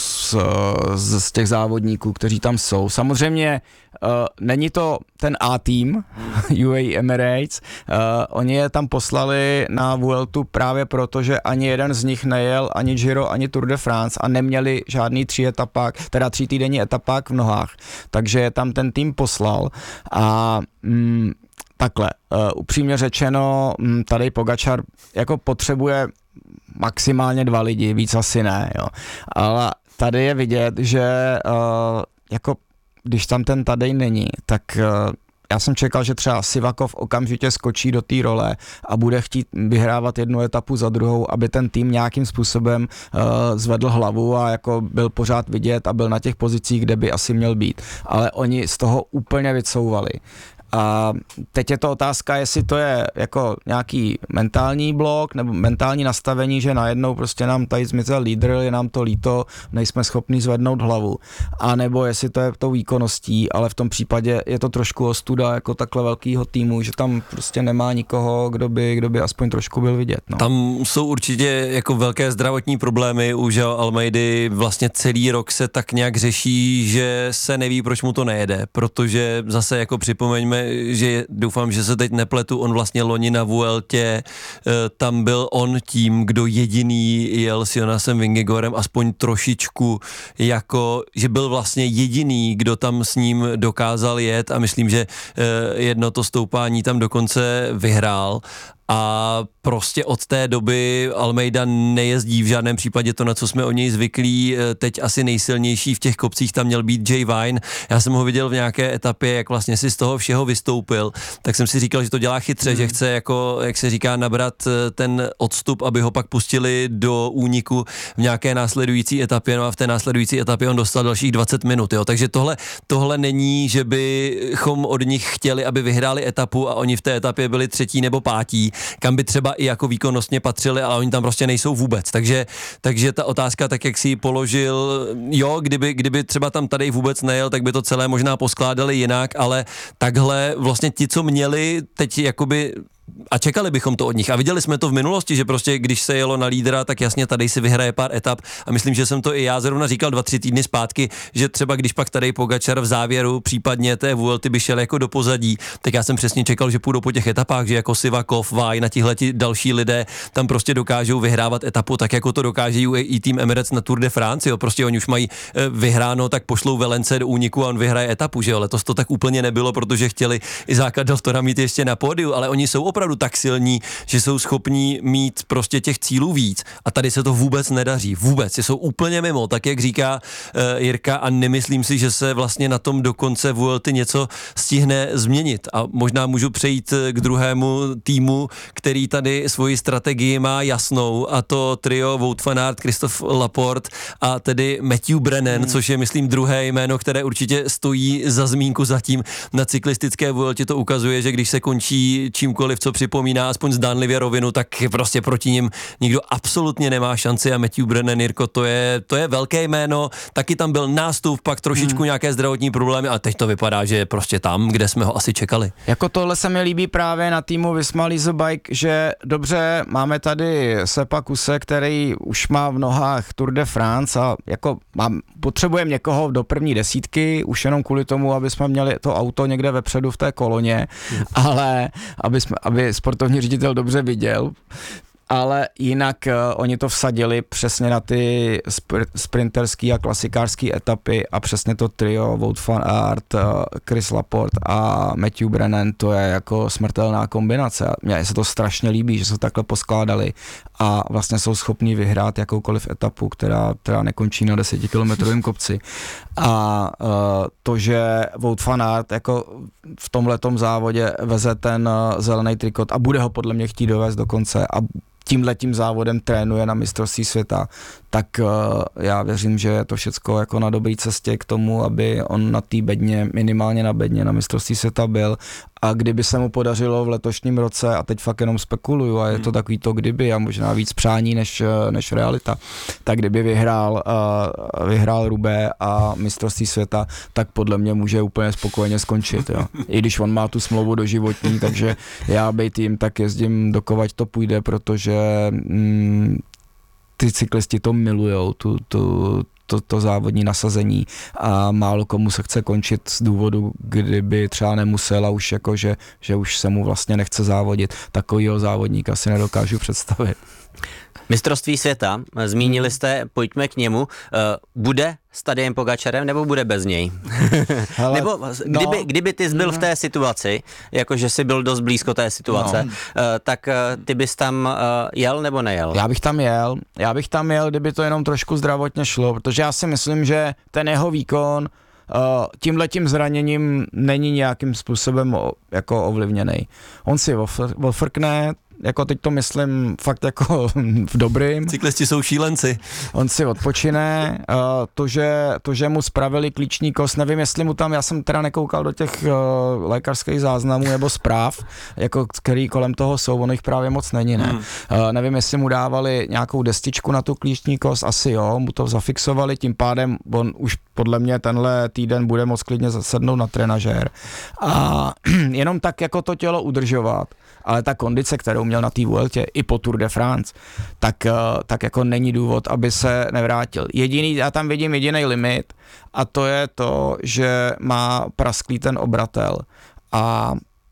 z těch závodníků, kteří tam jsou. Samozřejmě není to ten A-tým UAE Emirates, oni je tam poslali na Vueltu právě proto, že ani jeden z nich nejel ani Giro, ani Tour de France a neměli žádný 3týdenní etapák v nohách, takže je tam ten tým poslal a takhle, upřímně řečeno, tady Pogačar jako potřebuje maximálně 2 lidi, víc asi ne, jo. Ale tady je vidět, že jako když tam ten Tadej není, tak já jsem čekal, že třeba Sivakov okamžitě skočí do té role a bude chtít vyhrávat jednu etapu za druhou, aby ten tým nějakým způsobem zvedl hlavu a jako byl pořád vidět a byl na těch pozicích, kde by asi měl být. Ale oni z toho úplně vycouvali. A teď je to otázka, jestli to je jako nějaký mentální blok nebo mentální nastavení, že najednou prostě nám tady zmizel lídr, je nám to líto, nejsme schopni zvednout hlavu. A nebo jestli to je tou výkonností, ale v tom případě je to trošku ostuda jako takhle velkýho týmu, že tam prostě nemá nikoho, kdo by aspoň trošku byl vidět. No. Tam jsou určitě jako velké zdravotní problémy u Joao Almeidy, vlastně celý rok se tak nějak řeší, že se neví, proč mu to nejede, protože zase jako připomeňme, že doufám, že se teď nepletu, on vlastně loni na Vueltě, tam byl on tím, kdo jediný jel s Jonasem Vingegaardem aspoň trošičku, jako, že byl vlastně jediný, kdo tam s ním dokázal jet a myslím, že jedno to stoupání tam dokonce vyhrál. A prostě od té doby Almeida nejezdí v žádném případě to, na co jsme o něj zvyklí. Teď asi nejsilnější v těch kopcích tam měl být Jay Vine. Já jsem ho viděl v nějaké etapě, jak vlastně si z toho všeho vystoupil. Tak jsem si říkal, že to dělá chytře, že chce, jako, jak se říká, nabrat ten odstup, aby ho pak pustili do úniku v nějaké následující etapě. No a v té následující etapě on dostal dalších 20 minut. Jo. Takže tohle není, že bychom od nich chtěli, aby vyhráli etapu a oni v té etapě byli 3. nebo 5. kam by třeba i jako výkonnostně patřili, ale oni tam prostě nejsou vůbec. Takže ta otázka, tak jak si ji položil, jo, kdyby třeba tam tady vůbec nejel, tak by to celé možná poskládali jinak, ale takhle vlastně ti, co měli teď jakoby a čekali bychom to od nich. A viděli jsme to v minulosti, že prostě když se jelo na lídra, tak jasně tady si vyhraje pár etap a myslím, že jsem to i já zrovna říkal 2-3 týdny zpátky, že třeba když pak tady Pogačar v závěru případně té Vuelty by šel jako do pozadí, tak já jsem přesně čekal, že půjdou po těch etapách, že jako Sivakov, Vine a tihleti další lidé tam prostě dokážou vyhrávat etapu, tak jako to dokáže i tým Emirates na Tour de France, jo, prostě oni už mají vyhráno, tak pošlou Velence do úniku a on vyhraje etapu, že jo, letos to tak úplně nebylo, protože chtěli Izáka Deltora mít ještě na pódiu, ale oni jsou opravdu tak silní, že jsou schopní mít prostě těch cílů víc a tady se to vůbec nedaří, vůbec, jsou úplně mimo, tak jak říká Jirka a nemyslím si, že se vlastně na tom do konce Vuelty něco stihne změnit a možná můžu přejít k druhému týmu, který tady svoji strategii má jasnou a to trio Wout van Aert, Christophe Laporte a tedy Matthew Brennan, což je myslím druhé jméno, které určitě stojí za zmínku zatím na cyklistické Vueltě, to ukazuje, že když se končí čímkoliv, co něco připomíná, aspoň zdánlivě rovinu, tak prostě proti nim nikdo absolutně nemá šanci a Matthew Brennan, Jirko, to je velké jméno, taky tam byl nástup, pak trošičku nějaké zdravotní problémy a teď to vypadá, že je prostě tam, kde jsme ho asi čekali. Jako tohle se mi líbí právě na týmu Visma Lease Bike, že dobře, máme tady Seppa Kusse, který už má v nohách Tour de France a jako potřebujeme někoho do první desítky, už jenom kvůli tomu, aby jsme měli to auto někde vepředu v té koloně, ale aby sportovní ředitel dobře viděl. Ale jinak oni to vsadili přesně na ty sprinterský a klasikářský etapy a přesně to trio Wout van Aert, Chris Laporte a Matthew Brennan, to je jako smrtelná kombinace. Mně se to strašně líbí, že se takhle poskládali a vlastně jsou schopní vyhrát jakoukoliv etapu, která nekončí na 10-kilometrovém kopci. A to, že Wout van Aert jako v tomhletom závodě veze ten zelený trikot a bude ho podle mě chtít dovést do konce a tímhletím závodem trénuje na mistrovství světa, tak já věřím, že je to všecko jako na dobré cestě k tomu, aby on na té bedně, minimálně na bedně na mistrovství světa byl a kdyby se mu podařilo v letošním roce, a teď fakt jenom spekuluju a je to takový to kdyby a možná víc přání než realita, tak kdyby vyhrál Roubaix a mistrovství světa, tak podle mě může úplně spokojeně skončit. Jo. I když on má tu smlouvu doživotní, takže já bejt jim, tak jezdím dokovat to půjde, protože ty cyklisti to milujou, to závodní nasazení a málo komu se chce končit z důvodu, kdyby třeba nemusel a už jako, že už se mu vlastně nechce závodit. Takovýho závodníka si nedokážu představit. Mistrovství světa, zmínili jste, pojďme k němu. Bude s Tadejem Pogačarem nebo bude bez něj? Hele, nebo kdyby ty byl v té situaci, jakože jsi byl dost blízko té situace, tak ty bys tam jel nebo nejel? Já bych tam jel, kdyby to jenom trošku zdravotně šlo, protože já si myslím, že ten jeho výkon tímhletím zraněním není nějakým způsobem jako ovlivněný. On si ofrkne, jako teď to myslím fakt jako v dobrým. Cyklisti jsou šílenci. On si odpočine, to, že mu spravili klíční kost, nevím, jestli mu tam, já jsem teda nekoukal do těch lékařských záznamů nebo zpráv, jako který kolem toho jsou, ono jich právě moc není, ne? Nevím, jestli mu dávali nějakou destičku na tu klíční kost, asi jo, mu to zafixovali, tím pádem on už podle mě tenhle týden bude moc klidně zasednout na trenažér a jenom tak jako to tělo udržovat, ale ta kondice, kterou měl na té Vueltě i po Tour de France, tak jako není důvod, aby se nevrátil. Já tam vidím jediný limit a to je to, že má prasklý ten obratel a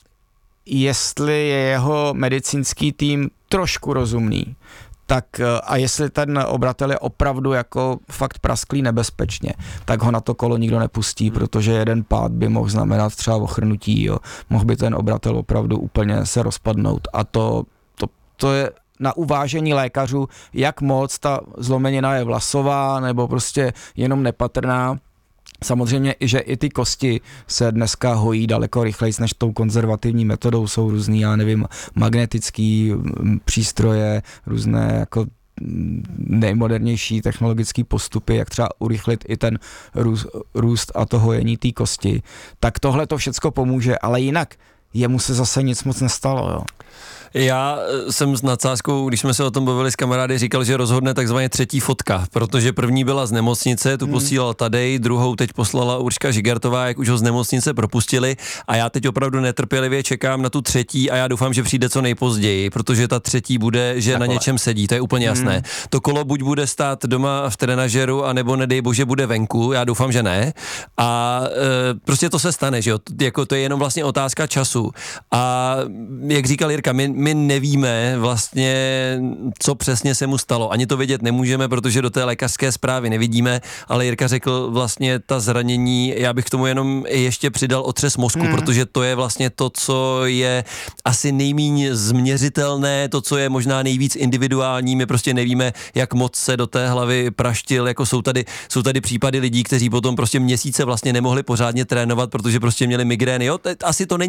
jestli je jeho medicínský tým trošku rozumný, tak a jestli ten obratel je opravdu jako fakt prasklý nebezpečně, tak ho na to kolo nikdo nepustí, protože jeden pád by mohl znamenat třeba ochrnutí, jo. Mohl by ten obratel opravdu úplně se rozpadnout a to je na uvážení lékařů, jak moc ta zlomenina je vlasová nebo prostě jenom nepatrná. Samozřejmě, že i ty kosti se dneska hojí daleko rychleji než tou konzervativní metodou, jsou různý, já nevím, magnetický přístroje, různé jako nejmodernější technologické postupy, jak třeba urychlit i ten růst a to hojení té kosti. Tak tohle to všecko pomůže, ale jinak jemu se zase nic moc nestalo, jo. Já jsem s nadsázkou, když jsme se o tom bavili s kamarády, říkal, že rozhodne takzvaně třetí fotka, protože první byla z nemocnice, tu posílal Tadej, druhou teď poslala Urška Žigartová, jak už ho z nemocnice propustili a já teď opravdu netrpělivě čekám na tu třetí a já doufám, že přijde co nejpozději, protože ta třetí bude, že takhle na něčem sedí, to je úplně jasné. To kolo buď bude stát doma v trenažeru, anebo nedej bože bude venku, já doufám, že ne. A prostě to se stane, že jo, jako to je jenom vlastně otázka času. A jak říkal Jirka, my nevíme vlastně, co přesně se mu stalo. Ani to vědět nemůžeme, protože do té lékařské zprávy nevidíme, ale Jirka řekl vlastně ta zranění, já bych k tomu jenom ještě přidal otřes mozku, protože to je vlastně to, co je asi nejméně změřitelné, to, co je možná nejvíc individuální, my prostě nevíme, jak moc se do té hlavy praštil, jako jsou tady případy lidí, kteří potom prostě měsíce vlastně nemohli pořádně trénovat, protože prostě měli migrény. Jo, asi to není případ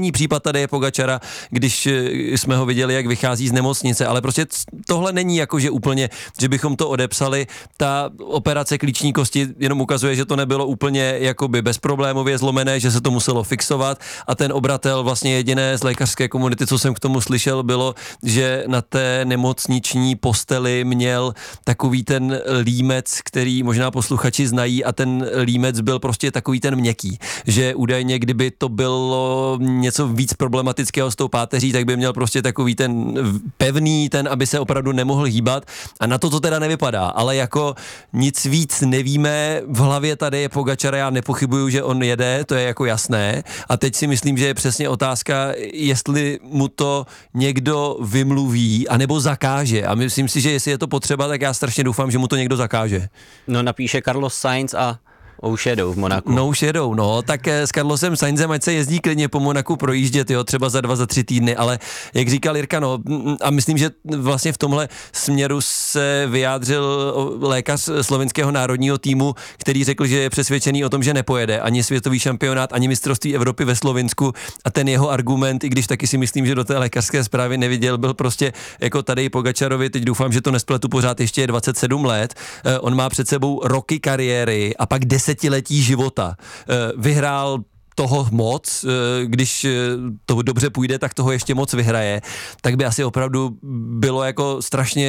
Tadeje Pogačara, když jsme ho viděli, jak vychází z nemocnice, ale prostě tohle není jako, že úplně, že bychom to odepsali. Ta operace klíční kosti jenom ukazuje, že to nebylo úplně jakoby bezproblémově zlomené, že se to muselo fixovat a ten obratel vlastně jediné z lékařské komunity, co jsem k tomu slyšel, bylo, že na té nemocniční posteli měl takový ten límec, který možná posluchači znají a ten límec byl prostě takový ten měkký, že údajně, kdyby to bylo něco víc problematického s tou páteří, tak by měl prostě takový ten pevný, ten, aby se opravdu nemohl hýbat a na to teda nevypadá, ale jako nic víc nevíme, v hlavě tady je Pogačara, já nepochybuju, že on jede, to je jako jasné a teď si myslím, že je přesně otázka, jestli mu to někdo vymluví, anebo zakáže a myslím si, že jestli je to potřeba, tak já strašně doufám, že mu to někdo zakáže. No napíše Carlos Sainz a už jedou v Monaku. No už jedou, no, tak s Carlosem Sainzem, ať se jezdí klidně po Monaku projíždět, jo, třeba za 2, za 3 týdny, ale jak říkal Jirka, no, a myslím, že vlastně v tomhle směru se vyjádřil lékař slovenského národního týmu, který řekl, že je přesvědčený o tom, že nepojede ani světový šampionát, ani mistrovství Evropy ve Slovinsku a ten jeho argument, i když taky si myslím, že do té lékařské zprávy neviděl, byl prostě jako Tadej Pogačarovi, teď doufám, že to nespletu pořád, ještě je 27 let, on má před sebou roky kariéry a pak 10letí života. Vyhrál toho moc, když to dobře půjde, tak toho ještě moc vyhraje, tak by asi opravdu bylo jako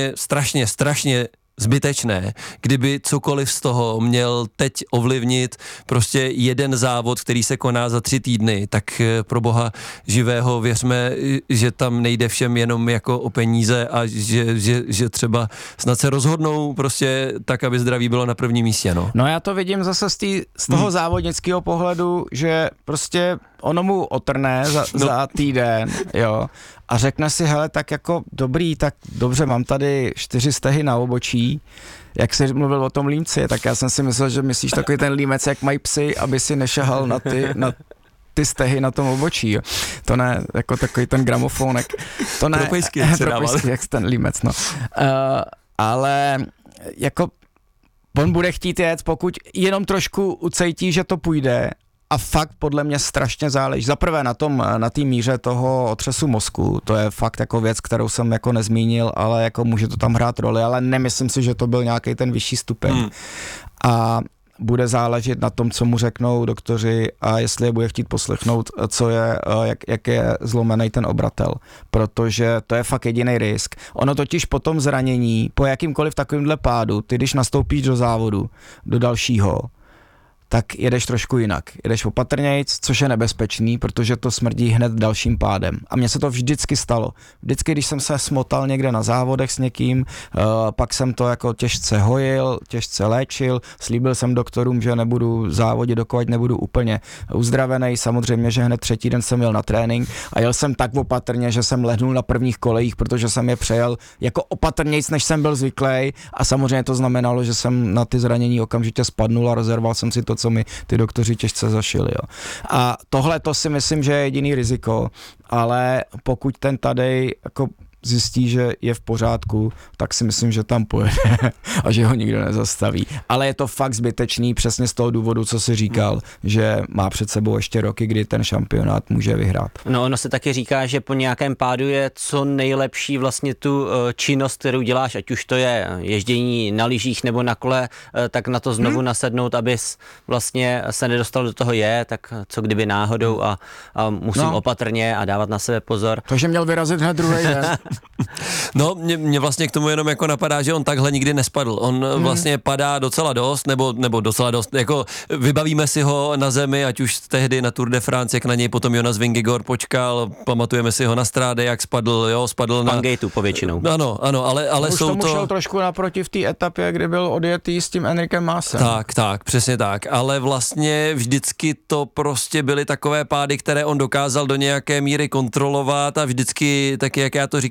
strašně zbytečné, kdyby cokoliv z toho měl teď ovlivnit prostě jeden závod, který se koná za 3 týdny, tak pro boha živého věřme, že tam nejde všem jenom jako o peníze a že třeba snad se rozhodnou prostě tak, aby zdraví bylo na prvním místě, no. No já to vidím zase z toho závodnického pohledu, že prostě ono mu otrne za týden, jo, a řekne si, hele, tak jako dobrý, tak dobře, mám tady 4 stehy na obočí, jak jsi mluvil o tom límci, tak já jsem si myslel, že myslíš takový ten límec, jak mají psy, aby si nešahal na ty stehy na tom obočí, jo. To ne, jako takový ten gramofónek, to ne, propejsky, jak ten límec, no. Ale jako on bude chtít jet, pokud jenom trošku ucejtí, že to půjde. A fakt podle mě strašně záleží. Zaprvé na té míře toho otřesu mozku, to je fakt jako věc, kterou jsem jako nezmínil, ale jako může to tam hrát roli, ale nemyslím si, že to byl nějaký ten vyšší stupeň. A bude záležet na tom, co mu řeknou doktoři a jestli je bude chtít poslechnout, co je, jak je zlomený ten obratel, protože to je fakt jediný risk. Ono totiž po tom zranění, po jakýmkoliv takovýmhle pádu, ty když nastoupíš do závodu, do dalšího, tak jedeš trošku jinak. Jedeš opatrnějc, což je nebezpečný, protože to smrdí hned dalším pádem. A mně se to vždycky stalo. Vždycky, když jsem se smotal někde na závodech s někým, pak jsem to jako těžce hojil, těžce léčil, slíbil jsem doktorům, že nebudu závodit, dokud nebudu úplně uzdravený. Samozřejmě, že hned 3. den jsem jel na trénink a jel jsem tak opatrně, že jsem lehnul na prvních kolejích, protože jsem je přejel jako opatrnějc, než jsem byl zvyklý, a samozřejmě to znamenalo, že jsem na ty zranění okamžitě spadnul a rezervoval jsem si to, co mi ty doktoři těžce zašili. Jo. A tohle to si myslím, že je jediný riziko, ale pokud ten Tadej jako zjistí, že je v pořádku, tak si myslím, že tam pojede a že ho nikdo nezastaví. Ale je to fakt zbytečný přesně z toho důvodu, co jsi říkal, že má před sebou ještě roky, kdy ten šampionát může vyhrát. No ono se taky říká, že po nějakém pádu je co nejlepší vlastně tu činnost, kterou děláš, ať už to je ježdění na lyžích nebo na kole, tak na to znovu nasednout, abys vlastně se nedostal do toho tak co kdyby náhodou a musím opatrně a dávat na sebe pozor. Takže měl vyrazit hned druhý den. No, mě vlastně k tomu jenom jako napadá, že on takhle nikdy nespadl. On vlastně padá docela dost, nebo docela dost, jako vybavíme si ho na zemi, ať už tehdy na Tour de France, jak na něj potom Jonas Vingegaard počkal, pamatujeme si ho na Stráde, jak spadl na... Pangejtu povětšinou. Ano, ale už jsou tomu to... šel trošku naproti v té etapě, kdy byl odjetý s tím Enrikem Masem. Tak, přesně tak, ale vlastně vždycky to prostě byly takové pády, které on dokázal do nějaké míry kontrolovat a vždycky, taky jak já to říkám,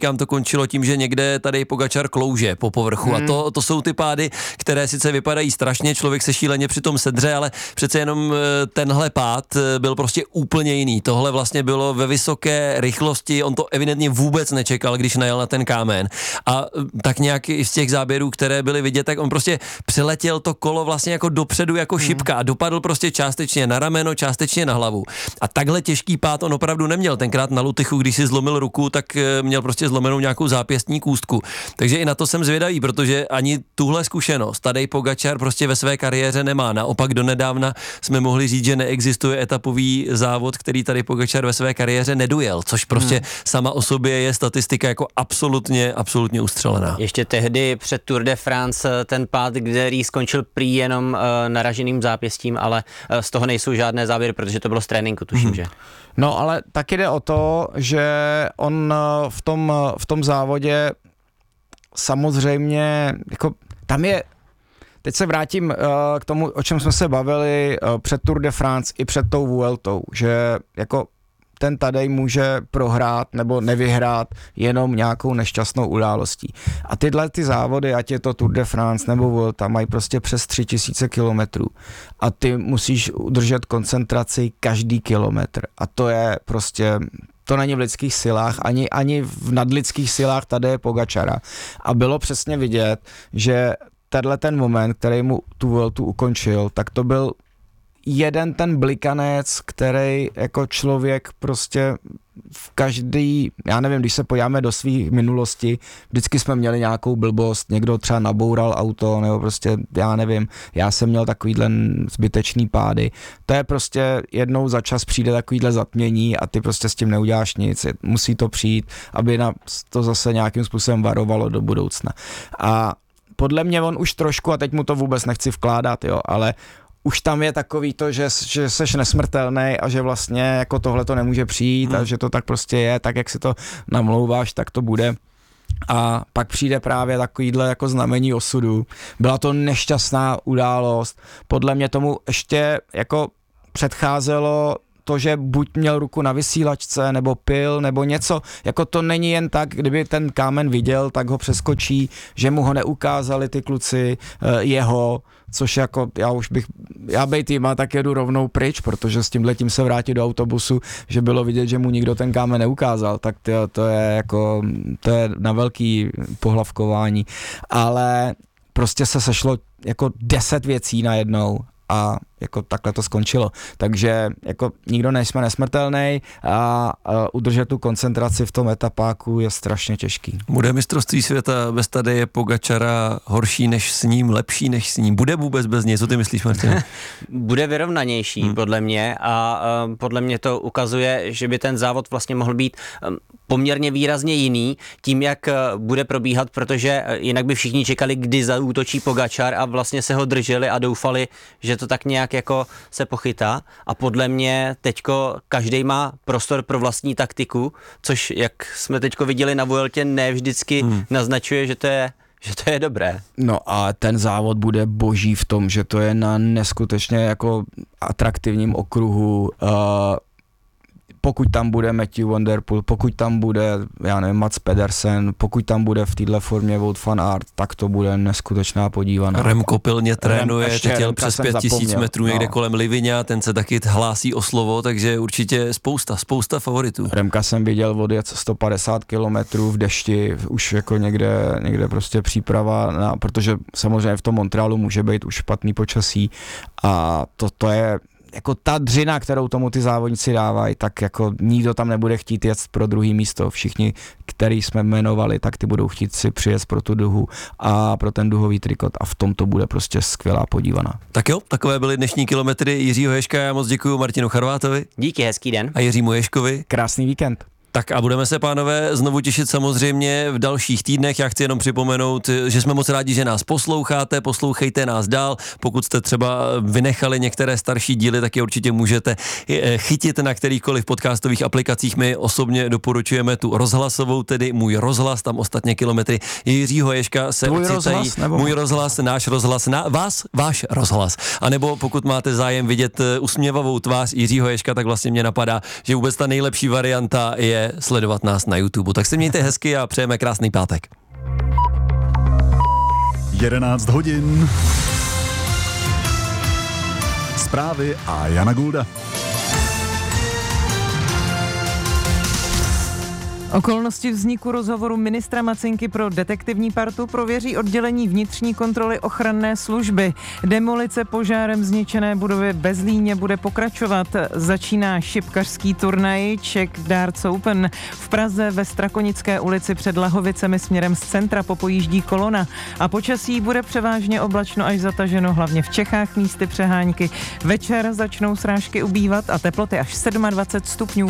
říkám, to končilo tím, že někde tady Pogačar klouže po povrchu a to jsou ty pády, které sice vypadají strašně, člověk se šíleně přitom sedře, ale přece jenom tenhle pád byl prostě úplně jiný. Tohle vlastně bylo ve vysoké rychlosti, on to evidentně vůbec nečekal, když najel na ten kámen. A tak nějak i z těch záběrů, které byly vidět, tak on prostě přiletěl to kolo vlastně jako dopředu jako šipka a dopadl prostě částečně na rameno, částečně na hlavu. A takhle těžký pád on opravdu neměl. Tenkrát na Lutychu, když si zlomil ruku, tak měl prostě zlomenou nějakou zápěstní kůstku. Takže i na to jsem zvědavý, protože ani tuhle zkušenost Tadej Pogačar prostě ve své kariéře nemá. Naopak donedávna jsme mohli říct, že neexistuje etapový závod, který Tadej Pogačar ve své kariéře nedojel, což prostě sama o sobě je statistika jako absolutně ustřelená. Ještě tehdy před Tour de France ten pád, který skončil prý jenom naraženým zápěstím, ale z toho nejsou žádné záběry, protože to bylo z tréninku, tuším, že? No, ale taky jde o to, že on v tom závodě samozřejmě, jako tam je, teď se vrátím k tomu, o čem jsme se bavili před Tour de France i před tou Vueltou, že jako ten Tadej může prohrát nebo nevyhrát jenom nějakou nešťastnou událostí. A tyhle ty závody, ať je to Tour de France nebo Vuelta, mají prostě přes 3000 kilometrů. A ty musíš udržet koncentraci každý kilometr. A to je prostě, to není v lidských silách, ani v nadlidských silách Tadeje Pogačara. A bylo přesně vidět, že tenhle ten moment, který mu tu Vueltu ukončil, tak to byl jeden ten blikanec, který jako člověk prostě v každý, já nevím, když se podíváme do svých minulosti, vždycky jsme měli nějakou blbost, někdo třeba naboural auto, nebo prostě, já nevím, já jsem měl takovýhle zbytečný pády. To je prostě jednou za čas přijde takovýhle zatmění a ty prostě s tím neuděláš nic. Musí to přijít, aby nás to zase nějakým způsobem varovalo do budoucna. A podle mě on už trošku, a teď mu to vůbec nechci vkládat, jo, ale už tam je takový to, že seš nesmrtelný a že vlastně jako tohle to nemůže přijít a že to tak prostě je, tak jak si to namlouváš, tak to bude. A pak přijde právě takovýhle jako znamení osudu. Byla to nešťastná událost. Podle mě tomu ještě jako předcházelo to, že buď měl ruku na vysílačce, nebo pil, nebo něco. Jako to není jen tak, kdyby ten kámen viděl, tak ho přeskočí, že mu ho neukázali ty kluci, jeho, což jako já bejt jima, tak jedu rovnou pryč, protože s tímhletím se vrátit do autobusu, že bylo vidět, že mu nikdo ten kámen neukázal, tak to je na velký pohlavkování. Ale prostě se sešlo jako 10 věcí najednou a jako takhle to skončilo. Takže jako nikdo nejsme nesmrtelný a udržet tu koncentraci v tom etapáku je strašně těžký. Bude mistrovství světa bez Tadeje Pogačara horší než s ním, lepší než s ním? Bude vůbec bez něj? Co ty myslíš, Martin? Bude vyrovnanější podle mě a podle mě to ukazuje, že by ten závod vlastně mohl být poměrně výrazně jiný tím, jak bude probíhat, protože jinak by všichni čekali, kdy zaútočí Pogačar a vlastně se ho drželi a doufali, že to tak nějak jako se pochytá a podle mě teďko každej má prostor pro vlastní taktiku, což jak jsme teďko viděli na Vueltě, ne vždycky naznačuje, že to je dobré. No a ten závod bude boží v tom, že to je na neskutečně jako atraktivním okruhu. Pokud tam bude Matthew Van Der Poel, pokud tam bude, já nevím, Mats Pedersen, pokud tam bude v této formě Wout van Aert, tak to bude neskutečná podívaná. Remco pilně trénuje, teď jel přes 5000 metrů někde kolem Livigna, ten se taky hlásí o slovo, takže určitě spousta favoritů. Remka jsem viděl odjet 150 kilometrů v dešti, už jako někde prostě příprava, protože samozřejmě v tom Montrealu může být už špatný počasí a to je jako ta dřina, kterou tomu ty závodníci dávají, tak jako nikdo tam nebude chtít jet pro druhý místo. Všichni, který jsme jmenovali, tak ty budou chtít si přijet pro tu duhu a pro ten duhový trikot a v tom to bude prostě skvělá podívaná. Tak jo, takové byly dnešní kilometry Jiřího Ježka, já moc děkuju Martinu Charvátovi. Díky, hezký den. A Jiřímu Ježkovi. Krásný víkend. Tak a budeme se, pánové, znovu těšit samozřejmě v dalších týdnech. Já chci jenom připomenout, že jsme moc rádi, že nás posloucháte, poslouchejte nás dál. Pokud jste třeba vynechali některé starší díly, tak je určitě můžete chytit na kterýchkoliv podcastových aplikacích. My osobně doporučujeme tu rozhlasovou, tedy Můj rozhlas, tam ostatně kilometry Jiřího Ježka se ocitají. Můj rozhlas, náš rozhlas, váš rozhlas. A nebo pokud máte zájem vidět usměvavou tvář Jiřího Ježka, tak vlastně mě napadá, že vůbec ta nejlepší varianta je bude sledovat nás na YouTube. Tak se mějte hezky a přejeme krásný pátek. 11 hodin. Zprávy a Jana Gulda. Okolnosti vzniku rozhovoru ministra Macinky pro detektivní partu prověří oddělení vnitřní kontroly ochranné služby. Demolice požárem zničené budovy ve Zlíně bude pokračovat. Začíná šipkařský turnaj Czech Darts Open. V Praze ve Strakonické ulici před Lahovicemi směrem z centra popojíždí kolona. A počasí bude převážně oblačno až zataženo, hlavně v Čechách místy přehánky. Večer začnou srážky ubývat a teploty až 27 stupňů.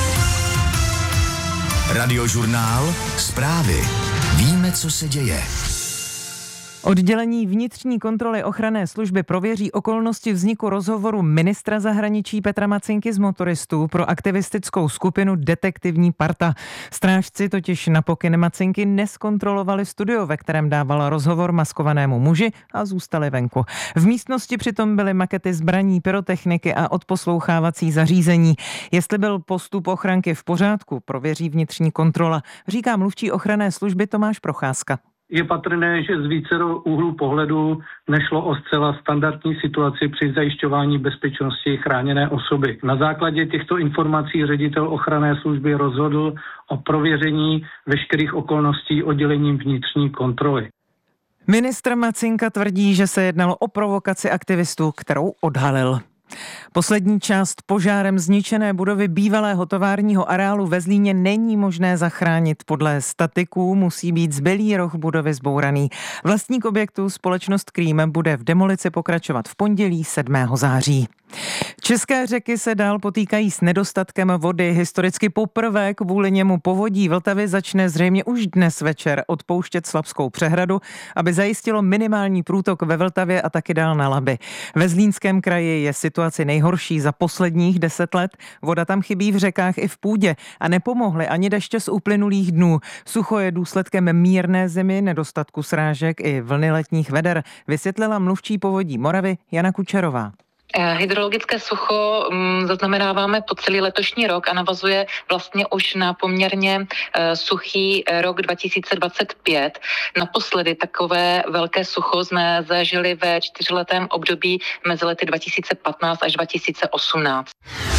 Radiožurnál, zprávy. Víme, co se děje. Oddělení vnitřní kontroly ochranné služby prověří okolnosti vzniku rozhovoru ministra zahraničí Petra Macinky z Motoristů pro aktivistickou skupinu Detektivní parta. Strážci totiž na pokyn Macinky neskontrolovali studio, ve kterém dával rozhovor maskovanému muži a zůstali venku. V místnosti přitom byly makety zbraní, pyrotechniky a odposlouchávací zařízení. Jestli byl postup ochranky v pořádku, prověří vnitřní kontrola, říká mluvčí ochranné služby Tomáš Procházka. Je patrné, že z vícero úhlů pohledu nešlo o zcela standardní situaci při zajišťování bezpečnosti chráněné osoby. Na základě těchto informací ředitel ochranné služby rozhodl o prověření veškerých okolností oddělením vnitřní kontroly. Ministr Macinka tvrdí, že se jednalo o provokaci aktivistů, kterou odhalil. Poslední část požárem zničené budovy bývalého továrního areálu ve Zlíně není možné zachránit. Podle statiků musí být zbylý roh budovy zbouraný. Vlastník objektu, společnost Krým, bude v demolici pokračovat v pondělí 7. září. České řeky se dál potýkají s nedostatkem vody. Historicky poprvé kvůli němu povodí Vltavy začne zřejmě už dnes večer odpouštět Slabskou přehradu, aby zajistilo minimální průtok ve Vltavě a taky dál na Labi. Ve Zlínském kraji je situace nejhorší za posledních 10 let. Voda tam chybí v řekách i v půdě a nepomohly ani deště z uplynulých dnů. Sucho je důsledkem mírné zimy, nedostatku srážek i vlny letních veder, vysvětlila mluvčí Povodí Moravy Jana Kučerová. Hydrologické sucho zaznamenáváme po celý letošní rok a navazuje vlastně už na poměrně suchý rok 2025. Naposledy takové velké sucho jsme zažili ve 4letém období mezi lety 2015 až 2018.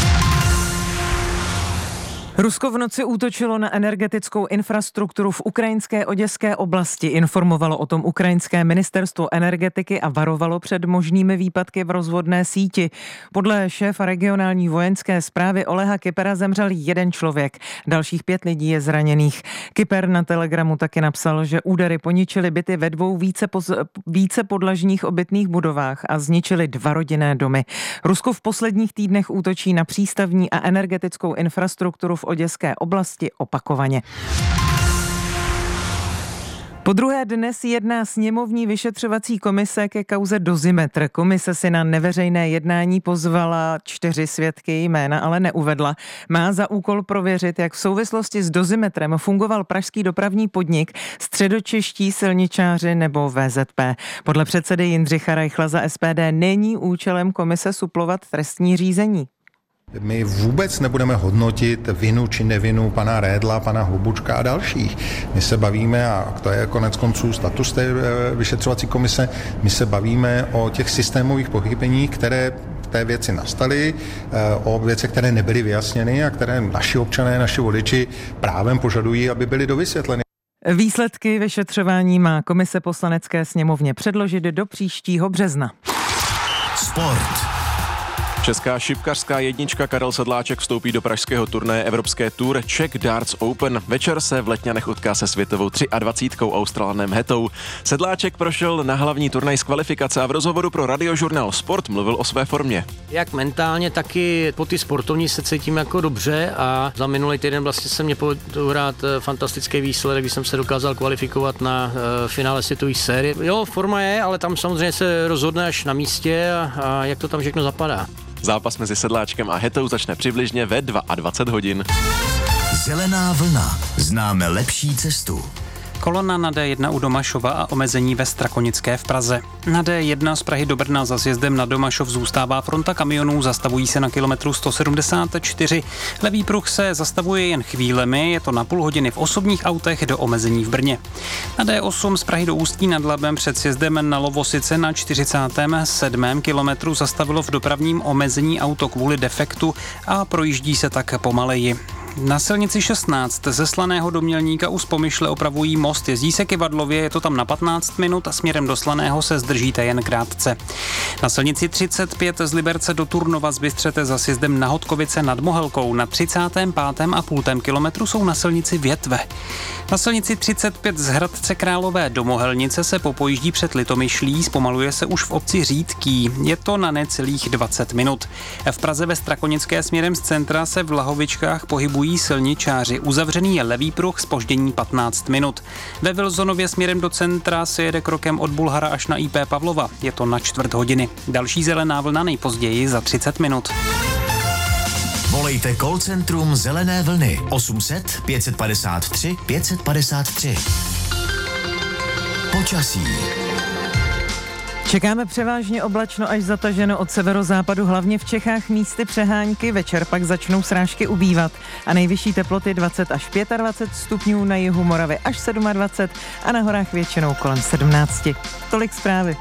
Rusko v noci útočilo na energetickou infrastrukturu v ukrajinské Oděské oblasti. Informovalo o tom ukrajinské ministerstvo energetiky a varovalo před možnými výpadky v rozvodné síti. Podle šéfa regionální vojenské správy Oleha Kypera zemřel 1 člověk. Dalších 5 lidí je zraněných. Kyper na Telegramu taky napsal, že údery poničily byty ve 2 více podlažních obytných budovách a zničily 2 rodinné domy. Rusko v posledních týdnech útočí na přístavní a energetickou infrastrukturu v Oděské oblasti opakovaně. Podruhé dnes jedná sněmovní vyšetřovací komise ke kauze Dozimetr. Komise si na neveřejné jednání pozvala 4 svědky, jména ale neuvedla. Má za úkol prověřit, jak v souvislosti s Dozimetrem fungoval pražský dopravní podnik, středočeští silničáři nebo VZP. Podle předsedy Jindřicha Reichla za SPD není účelem komise suplovat trestní řízení. My vůbec nebudeme hodnotit vinu či nevinu pana Redla, pana Hlubučka a dalších. My se bavíme, a to je konec konců status té vyšetřovací komise, my se bavíme o těch systémových pochybeních, které v té věci nastaly, o věcech, které nebyly vyjasněny a které naši občané, naši voliči právem požadují, aby byly dovysvětleny. Výsledky vyšetřování má komise Poslanecké sněmovně předložit do příštího března. Sport. Česká šipkařská jednička Karel Sedláček vstoupí do pražského turnaje Evropské Tour Czech Darts Open. Večer se v Letňanech utká se světovou 23. Australanem Hetou. Sedláček prošel na hlavní turnaj z kvalifikace a v rozhovoru pro Radiožurnál Sport mluvil o své formě. Jak mentálně, tak i po ty sportovní se cítím jako dobře a za minulý týden vlastně se mě povedl hrát fantastický výsledek, když jsem se dokázal kvalifikovat na finále světové série. Jo, forma je, ale tam samozřejmě se rozhodne až na místě a jak to tam všechno zapadá. Zápas mezi Sedláčkem a Hetou začne přibližně ve 22 hodin. Zelená vlna. Známe lepší cestu. Kolona na D1 u Domašova a omezení ve Strakonické v Praze. Na D1 z Prahy do Brna za sjezdem na Domašov zůstává fronta kamionů, zastavují se na kilometru 174. Levý pruh se zastavuje jen chvílemi, je to na půl hodiny v osobních autech do omezení v Brně. Na D8 z Prahy do Ústí nad Labem před sjezdem na Lovosice na 47. kilometru zastavilo v dopravním omezení auto kvůli defektu a projíždí se tak pomaleji. Na silnici 16 ze Slaného do Mělníka u Spomyšle opravují most, jezdí se Kyvadlově, je to tam na 15 minut a směrem do Slaného se zdržíte jen krátce. Na silnici 35 z Liberce do Turnova zbystřete za sjezdem na Hodkovice nad Mohelkou. Na 35,5 kilometru jsou na silnici větve. Na silnici 35 z Hradce Králové do Mohelnice se popojíždí před Litomyšlí, zpomaluje se už v obci Řídký. Je to na necelých 20 minut. V Praze ve Strakonické směrem z centra se v Lahovičkách pohybují silničáři. Uzavřený je levý pruh, zpoždění 15 minut. Ve Vilzonově směrem do centra se jede krokem od Bulhara až na IP Pavlova. Je to na čtvrt hodiny. Další zelená vlna nejpozději za 30 minut. Volejte call centrum Zelené vlny 800 553 553. Počasí. Čekáme převážně oblačno až zataženo od severozápadu, hlavně v Čechách místy přehánky, večer pak začnou srážky ubývat a nejvyšší teploty 20 až 25 stupňů, na jihu Moravy až 27 a na horách většinou kolem 17. Tolik zprávy.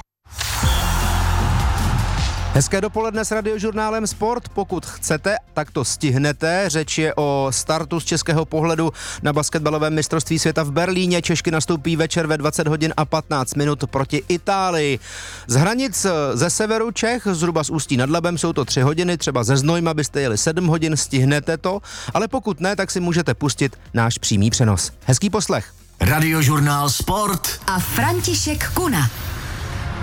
Hezké dopoledne s Radiožurnálem Sport. Pokud chcete, tak to stihnete. Řeč je o startu z českého pohledu na basketbalovém mistrovství světa v Berlíně. Češky nastoupí večer ve 20 hodin a 15 minut proti Itálii. Z hranic ze severu Čech, zhruba z Ústí nad Labem, jsou to 3 hodiny, třeba ze Znojma byste jeli 7 hodin, stihnete to, ale pokud ne, tak si můžete pustit náš přímý přenos. Hezký poslech. Radiožurnál Sport a František Kuna.